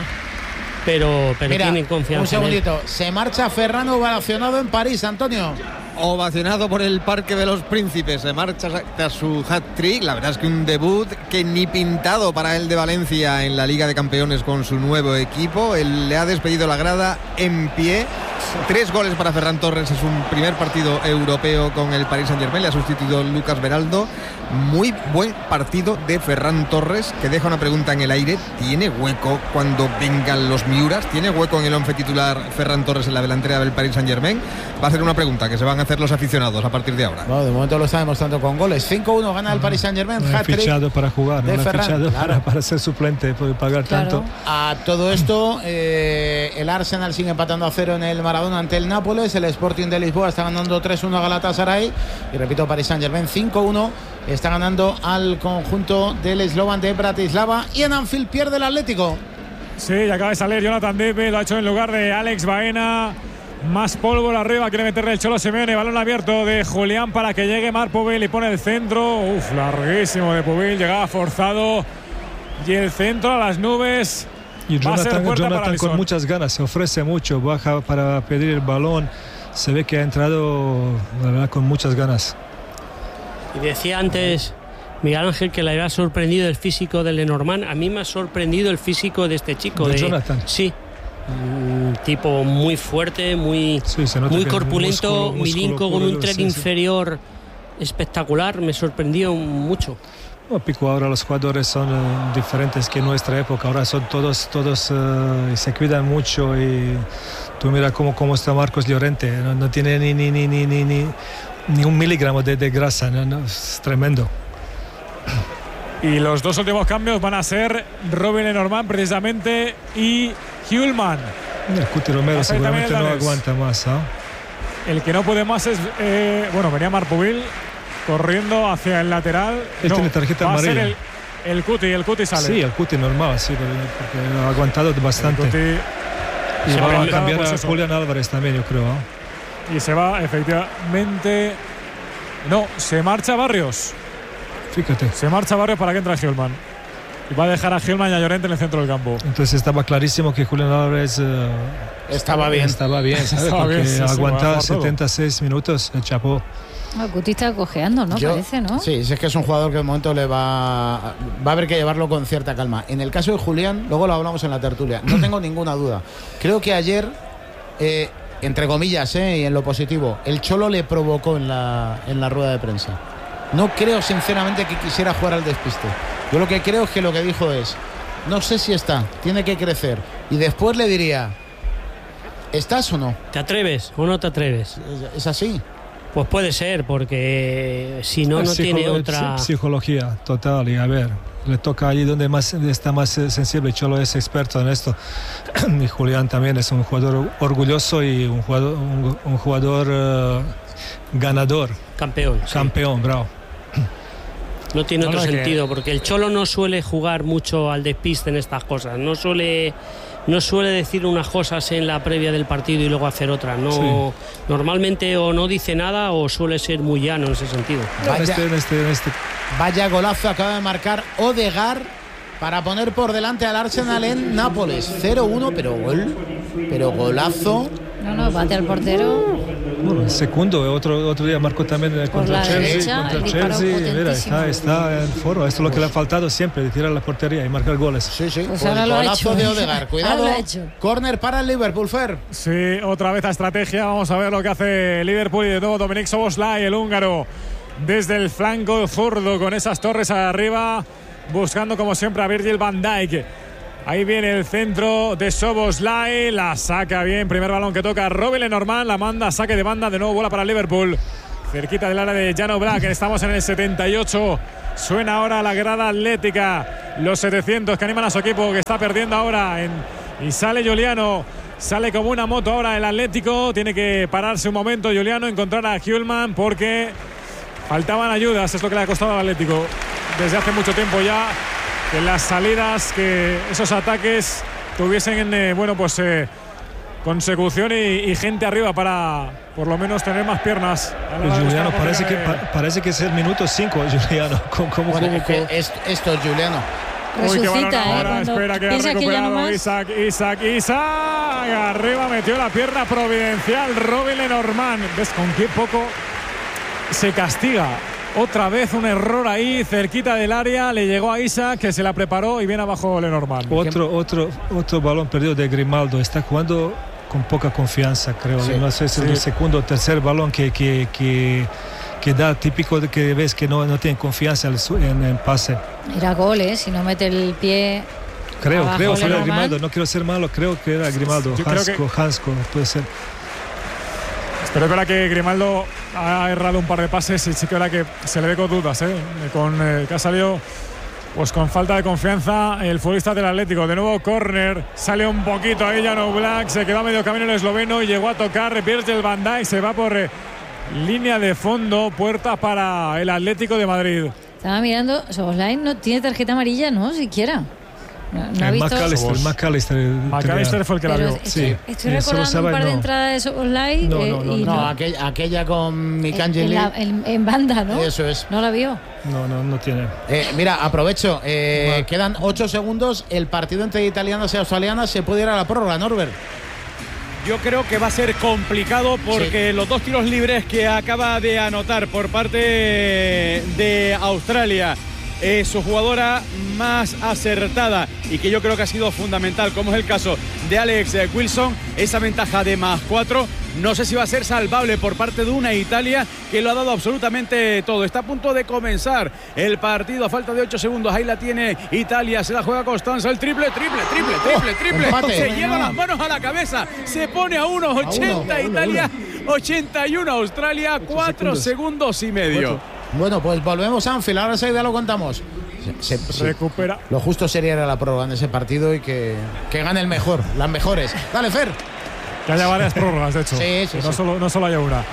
pero, pero Mira, tienen confianza. un en él. segundito. Se marcha Ferrano ovacionado en París, Antonio. Ovacionado por el Parque de los Príncipes, se marcha tras su hat-trick. La verdad es que un debut que ni pintado para él de Valencia en la Liga de Campeones con su nuevo equipo. Él le ha despedido la grada en pie. Tres goles para Ferran Torres, es un primer partido europeo con el Paris Saint-Germain, le ha sustituido Lucas Beraldo. Muy buen partido de Ferran Torres, que deja una pregunta en el aire. ¿Tiene hueco cuando vengan los Miuras? ¿Tiene hueco en el once titular Ferran Torres en la delantera del Paris Saint-Germain? Va a ser una pregunta que se van a hacer los aficionados a partir de ahora. Bueno, de momento lo está demostrando con goles. cinco uno gana el Paris Saint-Germain. No han Hat-trick fichado para jugar, no de lo han Ferran, fichado claro. para, para ser suplente, puede pagar Claro. tanto. A todo esto, eh, el Arsenal sigue empatando a cero en el Maradona ante el Nápoles. El Sporting de Lisboa está ganando tres uno a Galatasaray. Y repito, Paris Saint-Germain cinco uno. Está ganando al conjunto del Slovan de Bratislava. Y en Anfield pierde el Atlético. Sí, y acaba de salir Jonathan David, lo ha hecho en lugar de Alex Baena. Más pólvora arriba, quiere meterle el Cholo Simeone. Balón abierto de Julián para que llegue Marc Pubil y pone el centro. Uf, larguísimo de Pubil, llegaba forzado. Y el centro a las nubes. Y Va a ser Jonathan, puerta para Jonathan con Alisson. muchas ganas, se ofrece mucho, baja para pedir el balón. Se ve que ha entrado, la verdad, con muchas ganas. Y decía antes Miguel Ángel que le había sorprendido el físico del Lenormand. A mí me ha sorprendido el físico de este chico. ¿De de Jonathan? Sí. Un tipo muy fuerte, muy, Sí, se nota muy que corpulento, músculo- músculo milinco, con puro, un tren sí, sí. inferior espectacular. Me sorprendió mucho. No, Pico, ahora los jugadores son eh, diferentes que en nuestra época. Ahora son todos, todos eh, se cuidan mucho y tú mira cómo, cómo está Marcos Llorente. No, no tiene ni, ni, ni, ni, ni, ni, ni un miligramo de, de grasa. No, no, es tremendo. Y los dos últimos cambios van a ser Robin Lenormand precisamente y Hjulman. El Cuti Romero Pasa ahí también seguramente el no danés. aguanta más. ¿ah? El que no puede más es, eh, bueno, venía Marc Pubil corriendo hacia el lateral. Él No, tiene tarjeta va a ser amarilla. el, el Cuti, el Cuti sale. Sí, el Cuti normal, sí, pero- porque ha aguantado bastante. El Cuti Y se va va a a cambiar pues a eso. Julián Álvarez también, yo creo. ¿ah? y se va efectivamente. No, se marcha Barrios. Fíjate. Se marcha Barrios para que entre Hjulman. Y va a dejar a Hjulman y a Llorente en el centro del campo. Entonces estaba clarísimo que Julián Álvarez eh, Estaba bien. Estaba bien, ¿sabes? Estaba Porque bien, sí, sí, va a aguantar jugar todo. setenta y seis minutos, el chapó. El Cuti está cojeando, ¿no? Yo- Parece, ¿no? Sí, sí, es que es un jugador que de momento le va, va a haber que llevarlo con cierta calma. En el caso de Julián, luego lo hablamos en la tertulia, no tengo ninguna duda. Creo que ayer, eh, entre comillas, eh, y en lo positivo, el Cholo le provocó en la, en la rueda de prensa. No creo sinceramente que quisiera jugar al despiste. Yo lo que creo es que lo que dijo es, no sé si está, tiene que crecer. Y después le diría, ¿estás o no? ¿Te atreves o no te atreves? ¿Es, es así? Pues puede ser, porque si no, no Psico- tiene otra. Psicología total, y a ver, le toca allí donde más está más eh, sensible. Cholo es experto en esto. Y Julián también es un jugador orgulloso y un jugador, un, un jugador eh, ganador. Campeón. sí. Campeón, bravo. No tiene No, otro no, es que- sentido, porque el Cholo no suele jugar mucho al despiste en estas cosas. No suele, no suele decir unas cosas en la previa del partido y luego hacer otras. No, Sí. Normalmente o no dice nada o suele ser muy llano en ese sentido. En Vaya. este, en este, en este- Vaya golazo acaba de marcar Odegaard para poner por delante al Arsenal en Nápoles. cero uno, pero gol, pero golazo. No, no, bate al portero. Bueno, el segundo, otro, otro día marcó también contra Chelsea. Derecha, contra el Chelsea. Mira, está, está en forma. Esto es lo que le ha faltado siempre, de tirar la portería y marcar goles. Sí, sí. Pues Por ahora el lo ha golazo hecho. de Odegaard. Cuidado. Ahora lo ha hecho. Corner para el Liverpool, Fer. Sí, otra vez a estrategia. Vamos a ver lo que hace Liverpool y de nuevo Dominik Szoboszlai, el húngaro, desde el flanco zurdo con esas torres arriba, buscando como siempre a Virgil van Dijk. Ahí viene el centro de Szoboszlai, la saca bien, primer balón que toca Robin Lenormand, la manda, saque de banda, de nuevo bola para Liverpool, cerquita del área de Jan Oblak. Estamos en el setenta y ocho, suena ahora la grada atlética, los setecientos que animan a su equipo, que está perdiendo ahora en, y sale Giuliano, sale como una moto ahora el Atlético, tiene que pararse un momento Giuliano, encontrar a Hjulman porque faltaban ayudas, es lo que le ha costado al Atlético desde hace mucho tiempo ya, que las salidas, que esos ataques tuviesen eh, bueno pues eh, consecución y, y gente arriba para por lo menos tener más piernas. Pues Giuliano parece que, pa, parece que es el minuto cinco, Giuliano. ¿Cómo, cómo, bueno, cómo, es que esto, esto es Giuliano. Uy, qué balón Resucita, ahora, eh, espera que ha piensa que ya no recuperado más. Isaac, Isaac, Isaac, arriba metió la pierna providencial Robin Lenormand. ¿Ves con qué poco se castiga? Otra vez un error ahí cerquita del área, le llegó a Isaac, que se la preparó y viene abajo Lenormand. Otro, otro, otro balón perdido de Grimaldo, está jugando con poca confianza, creo. Sí, no sé si es sí. el segundo o tercer balón que, que, que, que da, típico de que ves que no, no tiene confianza en el pase. Era gol, ¿eh? Si no mete el pie. Creo, abajo creo que era Lenormand. Grimaldo, no quiero ser malo, creo que era Grimaldo. Yo creo Hansko, que- Hansko, puede ser. Pero es verdad que Grimaldo ha errado un par de pases y sí que es verdad que se le ve con dudas, ¿eh? Con, eh, que ha salido pues con falta de confianza el futbolista del Atlético. De nuevo córner, sale un poquito ahí Jan Oblak, se quedó a medio camino el esloveno y llegó a tocar Virgil van Dijk, se va por eh, línea de fondo, puerta para el Atlético de Madrid. Estaba mirando, Szoboszlai no tiene tarjeta amarilla, ¿no? Siquiera. No, no ha el visto. McAllister, el McAllister. McAllister fue el que la Pero vio. estoy, Sí. estoy Eh, recordando solo un sabe, par de no. entradas de Szoboszlai No, eh, no, no, y No, no. aquella, aquella con En, Mikangeli. la- en- en banda, ¿no? Eso es. No la vio. No, no, no tiene. Eh, mira, aprovecho. eh, quedan ocho segundos. El partido entre italianas y australianas se puede ir a la prórroga, Norbert. Yo creo que va a ser complicado porque Sí. los dos tiros libres que acaba de anotar por parte de Australia, eh, su jugadora más acertada y que yo creo que ha sido fundamental, como es el caso de Alex eh, Wilson, esa ventaja de más cuatro, no sé si va a ser salvable por parte de una Italia que lo ha dado absolutamente todo. Está a punto de comenzar el partido a falta de ocho segundos. Ahí la tiene Italia, se la juega Constanza, el triple, triple, triple, triple, triple. empate. Se lleva las manos a la cabeza, se pone a uno ochenta a uno, Italia, ochenta y uno Australia, cuatro segundos y medio. Bueno, pues volvemos a Anfield. Ahora enseguida lo contamos. Se- se- sí. Recupera. Lo justo sería ir a la prórroga en ese partido y que, que gane el mejor, las mejores. Dale, Fer. Que haya varias prórrogas, de hecho. Sí, sí, Que no, sí. Solo, no solo haya una.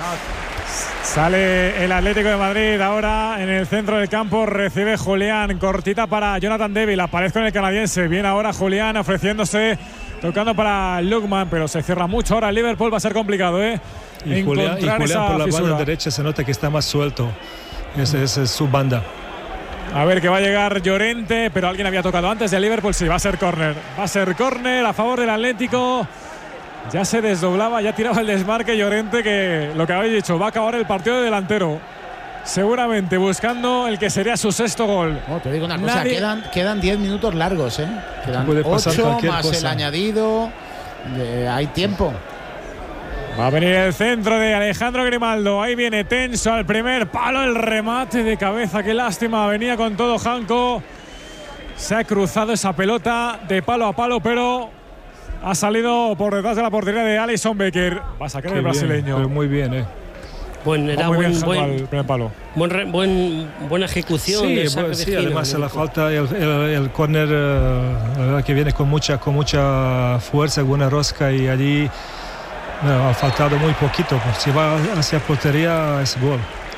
Sale el Atlético de Madrid ahora en el centro del campo. Recibe Julián. Cortita para Jonathan David. Aparece con el canadiense. Viene ahora Julián ofreciéndose. Tocando para Lukman. Pero se cierra mucho ahora. El Liverpool va a ser complicado, ¿eh? Y Julián, y Encontrar Julián esa por la fisura. banda derecha se nota que está más suelto. Esa esa es su banda. A ver que va a llegar Llorente, pero alguien había tocado antes de Liverpool. Sí, va a ser córner. Va a ser córner a favor del Atlético. Ya se desdoblaba, ya tiraba el desmarque Llorente, que lo que habéis dicho, va a acabar el partido de delantero. Seguramente buscando el que sería su sexto gol. Oh, te digo una cosa, Nadie- quedan quedan diez minutos largos, ¿eh? Quedan Puede pasar ocho cualquier más el cosa. añadido. Eh, hay tiempo. Va a venir el centro de Alejandro Grimaldo. Ahí viene tenso al primer palo, el remate de cabeza. Qué lástima, venía con todo Janko. Se ha cruzado esa pelota de palo a palo, pero ha salido por detrás de la portería de Alisson Becker. Va a sacar Qué el bien, brasileño. pero muy bien, ¿eh? Buen, Va era muy bien buen, Janko buen, al primer palo. buen, re- buen- buena ejecución. Sí, del saque bueno, de sí, giro, además ¿no? la falta, el, el, el córner eh, la verdad que viene con mucha, con mucha fuerza, buena rosca y allí bueno, ha faltado muy poquito. Pues si va hacia portería es gol.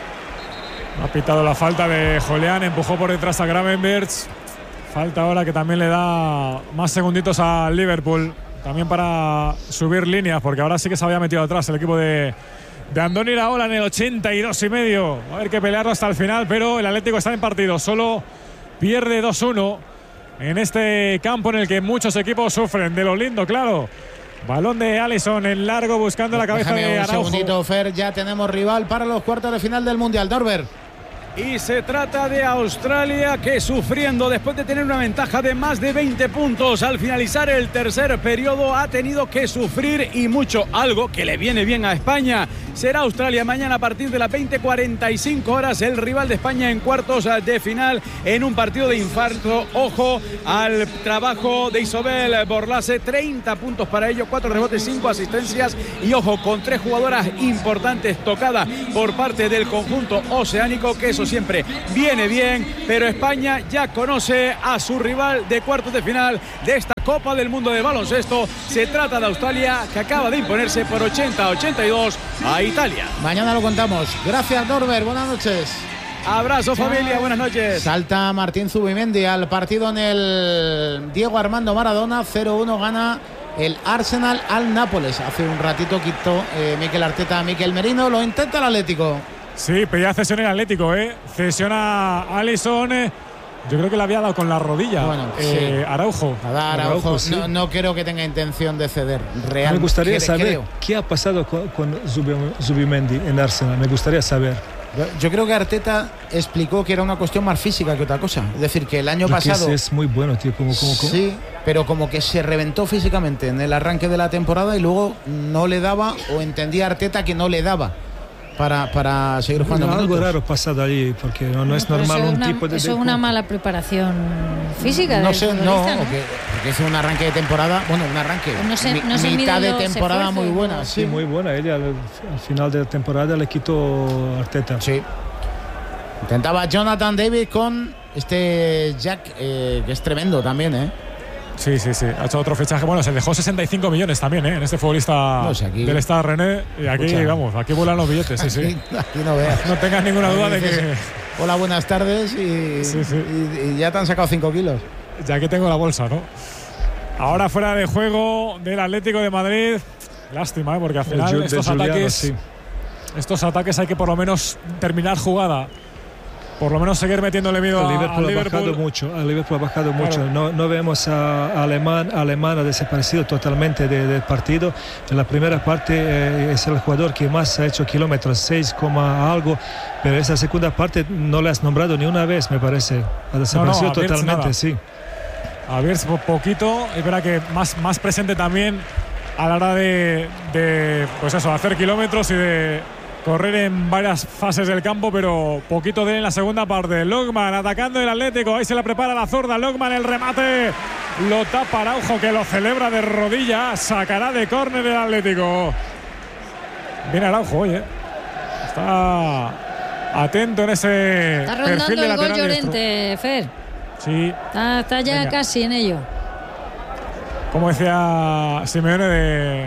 Ha pitado la falta de Julián, empujó por detrás a Gravenberch. Falta ahora que también le da más segunditos al Liverpool. También para subir líneas, porque ahora sí que se había metido atrás el equipo de, de Andoni Iraola en el ochenta y dos y medio. Va a haber que pelearlo hasta el final, pero el Atlético está en partido. Solo pierde dos uno en este campo en el que muchos equipos sufren. De lo lindo, claro, Balón de Alisson en largo buscando la cabeza Déjame de Araujo. Un segundito, Fer, ya tenemos rival para los cuartos de final del Mundial. Norbert. Y se trata de Australia, que sufriendo después de tener una ventaja de más de veinte puntos al finalizar el tercer periodo ha tenido que sufrir y mucho, algo que le viene bien a España. Será Australia mañana a partir de las veinte cuarenta y cinco horas el rival de España en cuartos de final en un partido de infarto. Ojo al trabajo de Isobel Borlase, treinta puntos para ello, cuatro rebotes, cinco asistencias y ojo con tres jugadoras importantes tocadas por parte del conjunto oceánico, que eso siempre viene bien, pero España ya conoce a su rival de cuartos de final de esta Copa del Mundo de baloncesto. Se trata de Australia, que acaba de imponerse por ochenta a ochenta y dos a Italia. Mañana lo contamos. Gracias, Norbert. Buenas noches. Abrazo, familia. Buenas noches. Salta Martín Zubimendi al partido en el Diego Armando Maradona. cero uno gana el Arsenal al Nápoles. Hace un ratito quitó eh, Mikel Arteta a Mikel Merino. Lo intenta el Atlético. Sí, pedía cesión el Atlético, ¿eh? Cesiona a Alisson. Eh. Yo creo que le había dado con la rodilla. Bueno, eh, sí. Araujo. Nada, Araujo, Araujo sí. no, no creo que tenga intención de ceder. Real, Me gustaría creo, saber creo. qué ha pasado con, con Zubimendi en Arsenal. Me gustaría saber. Yo, yo creo que Arteta explicó que era una cuestión más física que otra cosa. Es decir, que el año Porque pasado... Es muy bueno, tío. Como, como, como. Sí, pero como que se reventó físicamente en el arranque de la temporada y luego no le daba, o entendía Arteta que no le daba para, para seguir jugando. No, algo minutos. raro pasado allí, porque no, no es normal eso un es una, tipo de... Eso es una mala preparación física. No del sé, no, futbolista, ¿no? Porque, porque es un arranque de temporada, bueno, un arranque, no se, no mi, se mitad de los temporada muy esfuerzos, buena. ¿no? Sí, Sí, muy buena. Ella al, al final de la temporada le quitó Arteta. Sí. Intentaba Jonathan David con este Jack, eh, que es tremendo también, ¿eh? Sí, sí, sí. Ha hecho otro fichaje. Bueno, se dejó sesenta y cinco millones también, ¿eh? En este futbolista no, si aquí, del Stade René. Y aquí, escucha, vamos, aquí vuelan los billetes, sí, sí. Aquí, aquí no veas. No tengas ninguna duda de dices, que... Hola, buenas tardes y, sí, sí. y, y ya te han sacado cinco kilos. Ya que tengo la bolsa, ¿no? Ahora fuera de juego del Atlético de Madrid. Lástima, ¿eh? Porque al final de estos Juliano, ataques... sí. Estos ataques hay que por lo menos terminar jugada. Por lo menos seguir metiéndole miedo el a, Liverpool a Liverpool. ha bajado mucho, el Liverpool ha bajado claro. mucho. No, no vemos a, a Alemán, a Alemán ha desaparecido totalmente de, del partido. En la primera parte eh, es el jugador que más ha hecho kilómetros, seis, algo, pero esa segunda parte no le has nombrado ni una vez, me parece. Ha desaparecido no, no, totalmente, nada. sí. A ver, poquito, es verdad que más, más presente también a la hora de, de pues eso, hacer kilómetros y de correr en varias fases del campo, pero poquito de él en la segunda parte. Lokman atacando el Atlético, ahí se la prepara la zurda. Lokman, el remate, lo tapa Araujo, que lo celebra de rodillas, sacará de córner el Atlético. Viene Araujo, oye, está atento en ese Está perfil rondando de el gol lateral Llorente, Fer. Sí. Está, está ya Venga. casi en ello. Como decía Simeone de,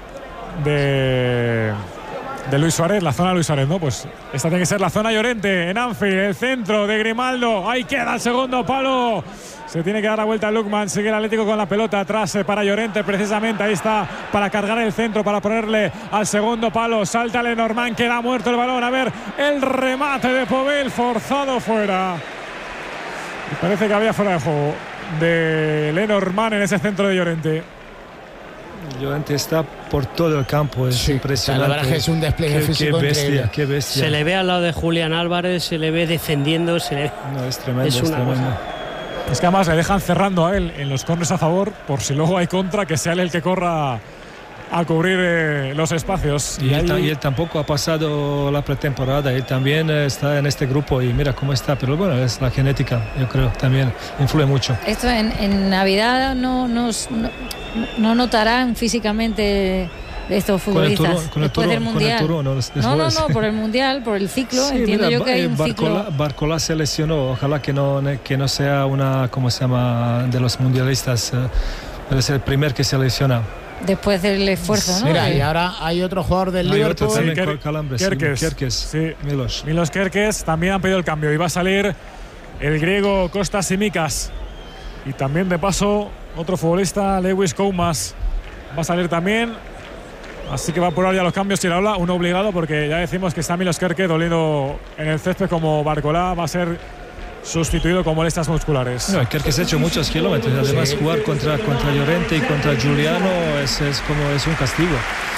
de, de Luis Suárez, la zona de Luis Suárez, ¿no? Pues esta tiene que ser la zona Llorente en Anfield, el centro de Grimaldo. Ahí queda el segundo palo. Se tiene que dar la vuelta a Lukman. Sigue el Atlético con la pelota atrás para Llorente, precisamente. Ahí está para cargar el centro, para ponerle al segundo palo. Salta Lenormand, queda muerto el balón. A ver, el remate de Pobel, forzado fuera. Y parece que había fuera de juego de Lenormand en ese centro de Llorente. Llorente está por todo el campo, es sí, impresionante. La verdad es que es un despliegue qué, físico qué bestia, increíble. Qué bestia. Se le ve al lado de Julián Álvarez, se le ve defendiendo, se le... No, es tremendo, es es, una tremendo. cosa. Es que además le dejan cerrando a él en los corners a favor, por si luego hay contra, que sea él el que corra a cubrir eh, los espacios. Y, y, él, ahí... y él tampoco ha pasado la pretemporada, él también eh, está en este grupo y mira cómo está, pero bueno, es la genética, yo creo, también influye mucho. Esto en, en Navidad no, nos, no, no notarán físicamente estos futbolistas con el turón, con el después turón, del Mundial. Con el turón, no, no, no, no, por el Mundial, por el ciclo. Sí, entiendo mira, yo que hay un Barcola, ciclo. Barcola se lesionó, ojalá que no, que no sea una, ¿cómo se llama?, de los mundialistas, eh, debe ser el primer que se lesiona. Después del esfuerzo, ¿no? Mira, de... y ahora hay otro jugador del Hay Liverpool. otro también Ker- con calambres, Kerkez. sí, Kerkez, Sí. Milos. Milos Kerkez también han pedido el cambio y va a salir el griego Kostas Simikas. Y también de paso otro futbolista, Lewis Koumas, va a salir también. Así que va a apurar ya los cambios Iraola, uno obligado porque ya decimos que está Milos Kerkez doliendo en el césped como Barcola. Va a ser sustituido con molestias musculares. No, que ha hecho muchos kilómetros. Además, sí. jugar contra, contra Llorente y contra Giuliano es, es como es un castigo.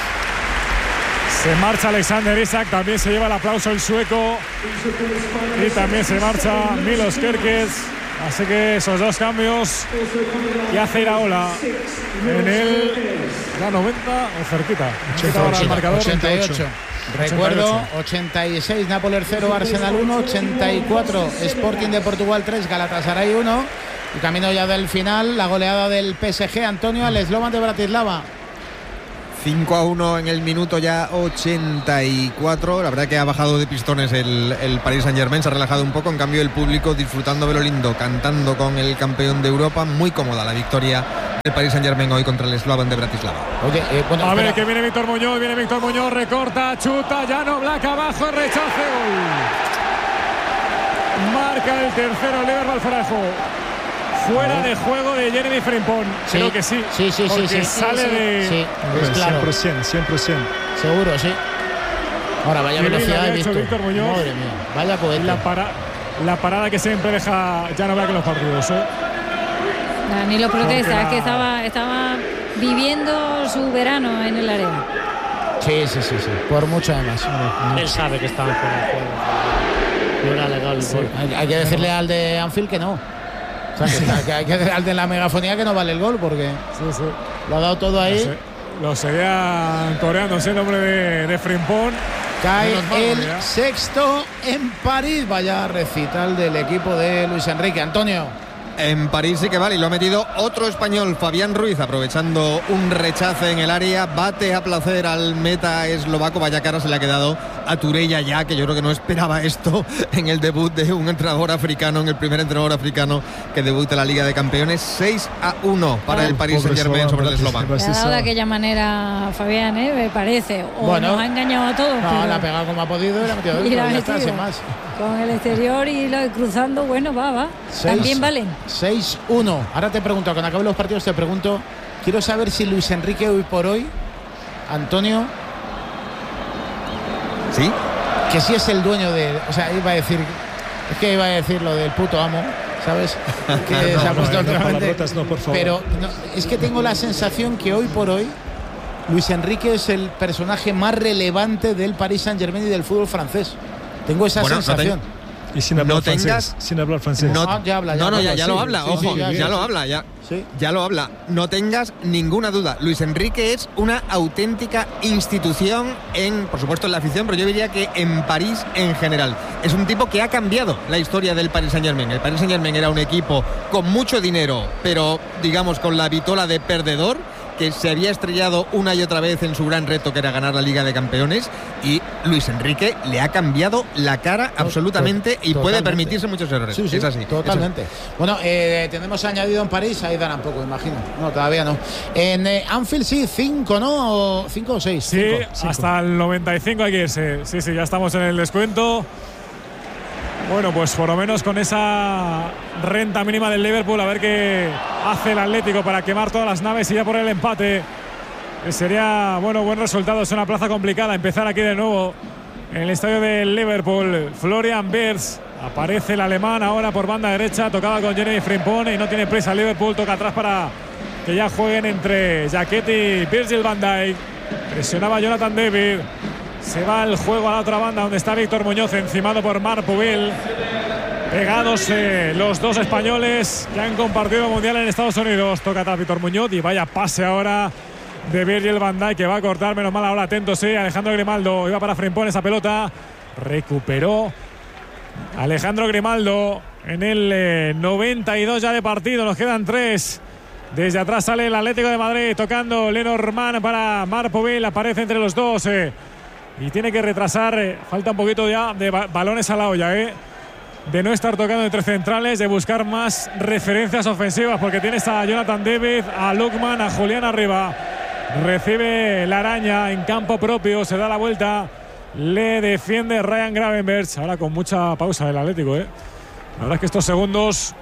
Se marcha Alexander Isak, también se lleva el aplauso el sueco. Y también se marcha Milos Kerkez. Así que esos dos cambios que hace Iraola en el la noventa o cerquita. ochenta y ocho. Recuerdo, ochenta y seis Nápoles cero, Arsenal uno, ochenta y cuatro Sporting de Portugal tres, Galatasaray uno. Y camino ya del final, la goleada del P S G, Antonio, al Slovan de Bratislava. cinco a uno en el minuto ya ochenta y cuatro. La verdad que ha bajado de pistones el, el Paris Saint-Germain, se ha relajado un poco. En cambio, el público disfrutando de lo lindo, cantando con el campeón de Europa. Muy cómoda la victoria del Paris Saint-Germain hoy contra el Slovan de Bratislava. Oye, eh, bueno, a espera. ver, que viene Víctor Muñoz, viene Víctor Muñoz, recorta, chuta, Jan Oblak abajo, rechace, gol. Marca el tercero, Liverpool fuera de juego. Fuera de juego de Jeremy Frimpong. Sí, creo que sí. Sí, sí, porque sí, sí. sale sí, de. Sí, es claro. cien por ciento, cien por ciento. Seguro, sí. Ahora, vaya Qué bien velocidad lo he había hecho visto. Víctor Muñoz. Madre mía, vaya cohete. La, para, la parada que siempre deja Jan Oblak en los partidos, ¿eh? Ni lo protesta, Porque es que la- estaba, estaba viviendo su verano en el área. Sí, sí, sí, sí. Por mucho además. Él sabe que estaba fuera de juego. No era legal el gol. Hay, hay que decirle al de Anfield que no. O sea, que, está- que hay que decirle al de la megafonía que no vale el gol porque Sí, sí. lo ha dado todo ahí. Lo, se- lo seguían coreando ese nombre de, de Frimpong. Cae Menos mal, el mira. sexto en París. Vaya recital del equipo de Luis Enrique. Antonio. En París sí que vale, y lo ha metido otro español, Fabián Ruiz, aprovechando un rechace en el área, bate a placer al meta eslovaco. Vaya cara se le ha quedado a Turella ya, que yo creo que no esperaba esto en el debut de un entrenador africano, en el primer entrenador africano que debuta en la Liga de Campeones. seis a uno para el Paris Saint-Germain sobre el eslovaco. Le ha dado de aquella manera a Fabián, ¿eh? Me parece. O Bueno. nos ha engañado a todos. No, pero- la ha pegado como ha podido y la ha metido Y dentro. la ha Ya está, metido. sin más. Con el exterior y lo cruzando, bueno, va, va. Seis. También valen. seis uno. Ahora te pregunto, cuando acaben los partidos te pregunto, quiero saber si Luis Enrique hoy por hoy, Antonio, ¿Sí? que sí es el dueño de, o sea, iba a decir, es que iba a decir lo del puto amo, ¿sabes? Que No, se ha no, puesto no, últimamente. palabrotas no, por favor. Pero no, es que tengo la sensación que hoy por hoy Luis Enrique es el personaje más relevante del Paris Saint-Germain y del fútbol francés. Tengo esa Bueno, no sensación. Y sin hablar No francés. tengas- Sin hablar francés. No, Ah, ya habla, ya no, no, habla, ya, ya sí, lo habla, sí, ojo, sí, ya, ya, lo sí. habla, ya. Sí. Ya lo habla. No tengas ninguna duda. Luis Enrique es una auténtica institución en, por supuesto, en la afición, pero yo diría que en París en general. Es un tipo que ha cambiado la historia del Paris Saint-Germain. El Paris Saint-Germain era un equipo con mucho dinero, pero digamos con la vitola de perdedor, que se había estrellado una y otra vez en su gran reto, que era ganar la Liga de Campeones, y Luis Enrique le ha cambiado la cara absolutamente y puede Totalmente. permitirse muchos errores. Sí, sí, es así. totalmente. Bueno, eh, tenemos añadido en París, ahí darán poco, imagino. No, todavía no. En eh, Anfield sí, cinco, ¿no? O ¿Cinco o seis? Sí, Cinco, cinco. hasta el noventa y cinco hay que irse. Sí, sí, ya estamos en el descuento. Bueno, pues por lo menos con esa renta mínima del Liverpool, a ver qué hace el Atlético para quemar todas las naves y ya por el empate. Que sería, bueno, buen resultado. Es una plaza complicada empezar aquí de nuevo en el estadio del Liverpool. Florian Wirtz, aparece el alemán ahora por banda derecha, tocaba con Jeremy Frimpong y no tiene prisa el Liverpool, toca atrás para que ya jueguen entre Jacquet y Virgil van Dijk. Presionaba Jonathan David. Se va el juego a la otra banda donde está Víctor Muñoz, encimado por Marc Pubil. Pegados eh, los dos españoles que han compartido mundial en Estados Unidos. Toca atrás Víctor Muñoz y vaya pase ahora de Virgil van Dijk, que va a cortar, menos mal ahora, atento, sí, Alejandro Grimaldo, iba para Frimpong esa pelota, recuperó Alejandro Grimaldo en el eh, noventa y dos ya de partido, nos quedan tres. Desde atrás sale el Atlético de Madrid, tocando Lenormand para Marc Pubil, aparece entre los dos eh, y tiene que retrasar, eh, falta un poquito ya de ba balones a la olla, eh, de no estar tocando entre centrales, de buscar más referencias ofensivas, porque tienes a Jonathan David, a Lookman, a Julián arriba. Recibe la araña en campo propio, se da la vuelta, le defiende Ryan Gravenberch. Ahora con mucha pausa el Atlético, ¿eh? La verdad es que estos segundos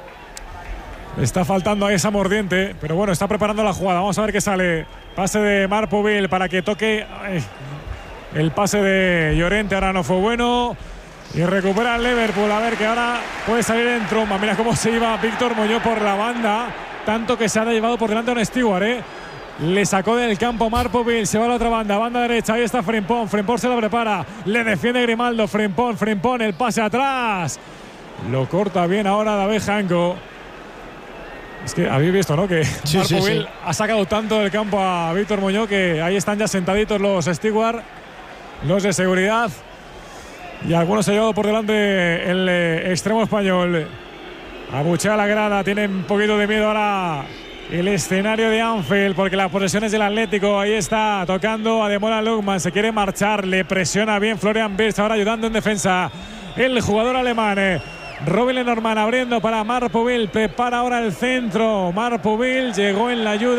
está faltando a esa mordiente, pero bueno, está preparando la jugada. Vamos a ver qué sale. Pase de Marc Pubil para que toque. Ay, el pase de Llorente ahora no fue bueno. Y recupera el Liverpool. A ver, que ahora puede salir en tromba. Mira cómo se iba Víctor Muñoz por la banda. Tanto que se ha llevado por delante a un Stewart, ¿eh? Le sacó del campo Marpoville. Se va a la otra banda. Banda derecha. Ahí está Frimpong. Frimpong se la prepara. Le defiende Grimaldo. Frimpong. Frimpong. El pase atrás. Lo corta bien ahora David Janko. Es que habéis visto, ¿no? Que sí, Marpoville sí, sí. ha sacado tanto del campo a Víctor Muñoz que ahí están ya sentaditos los Stewart, los de seguridad. Y algunos se ha llevado por delante el eh, extremo español. Abuchea la grada, tiene un poquito de miedo ahora el escenario de Anfield porque la posesión es del Atlético. Ahí está tocando a Ademola Lookman, se quiere marchar, le presiona bien Florian Wirtz, ahora ayudando en defensa el jugador alemán. Eh. Robin Lenormand abriendo para Marpoville, prepara ahora el centro. Marpoville llegó en la ayuda.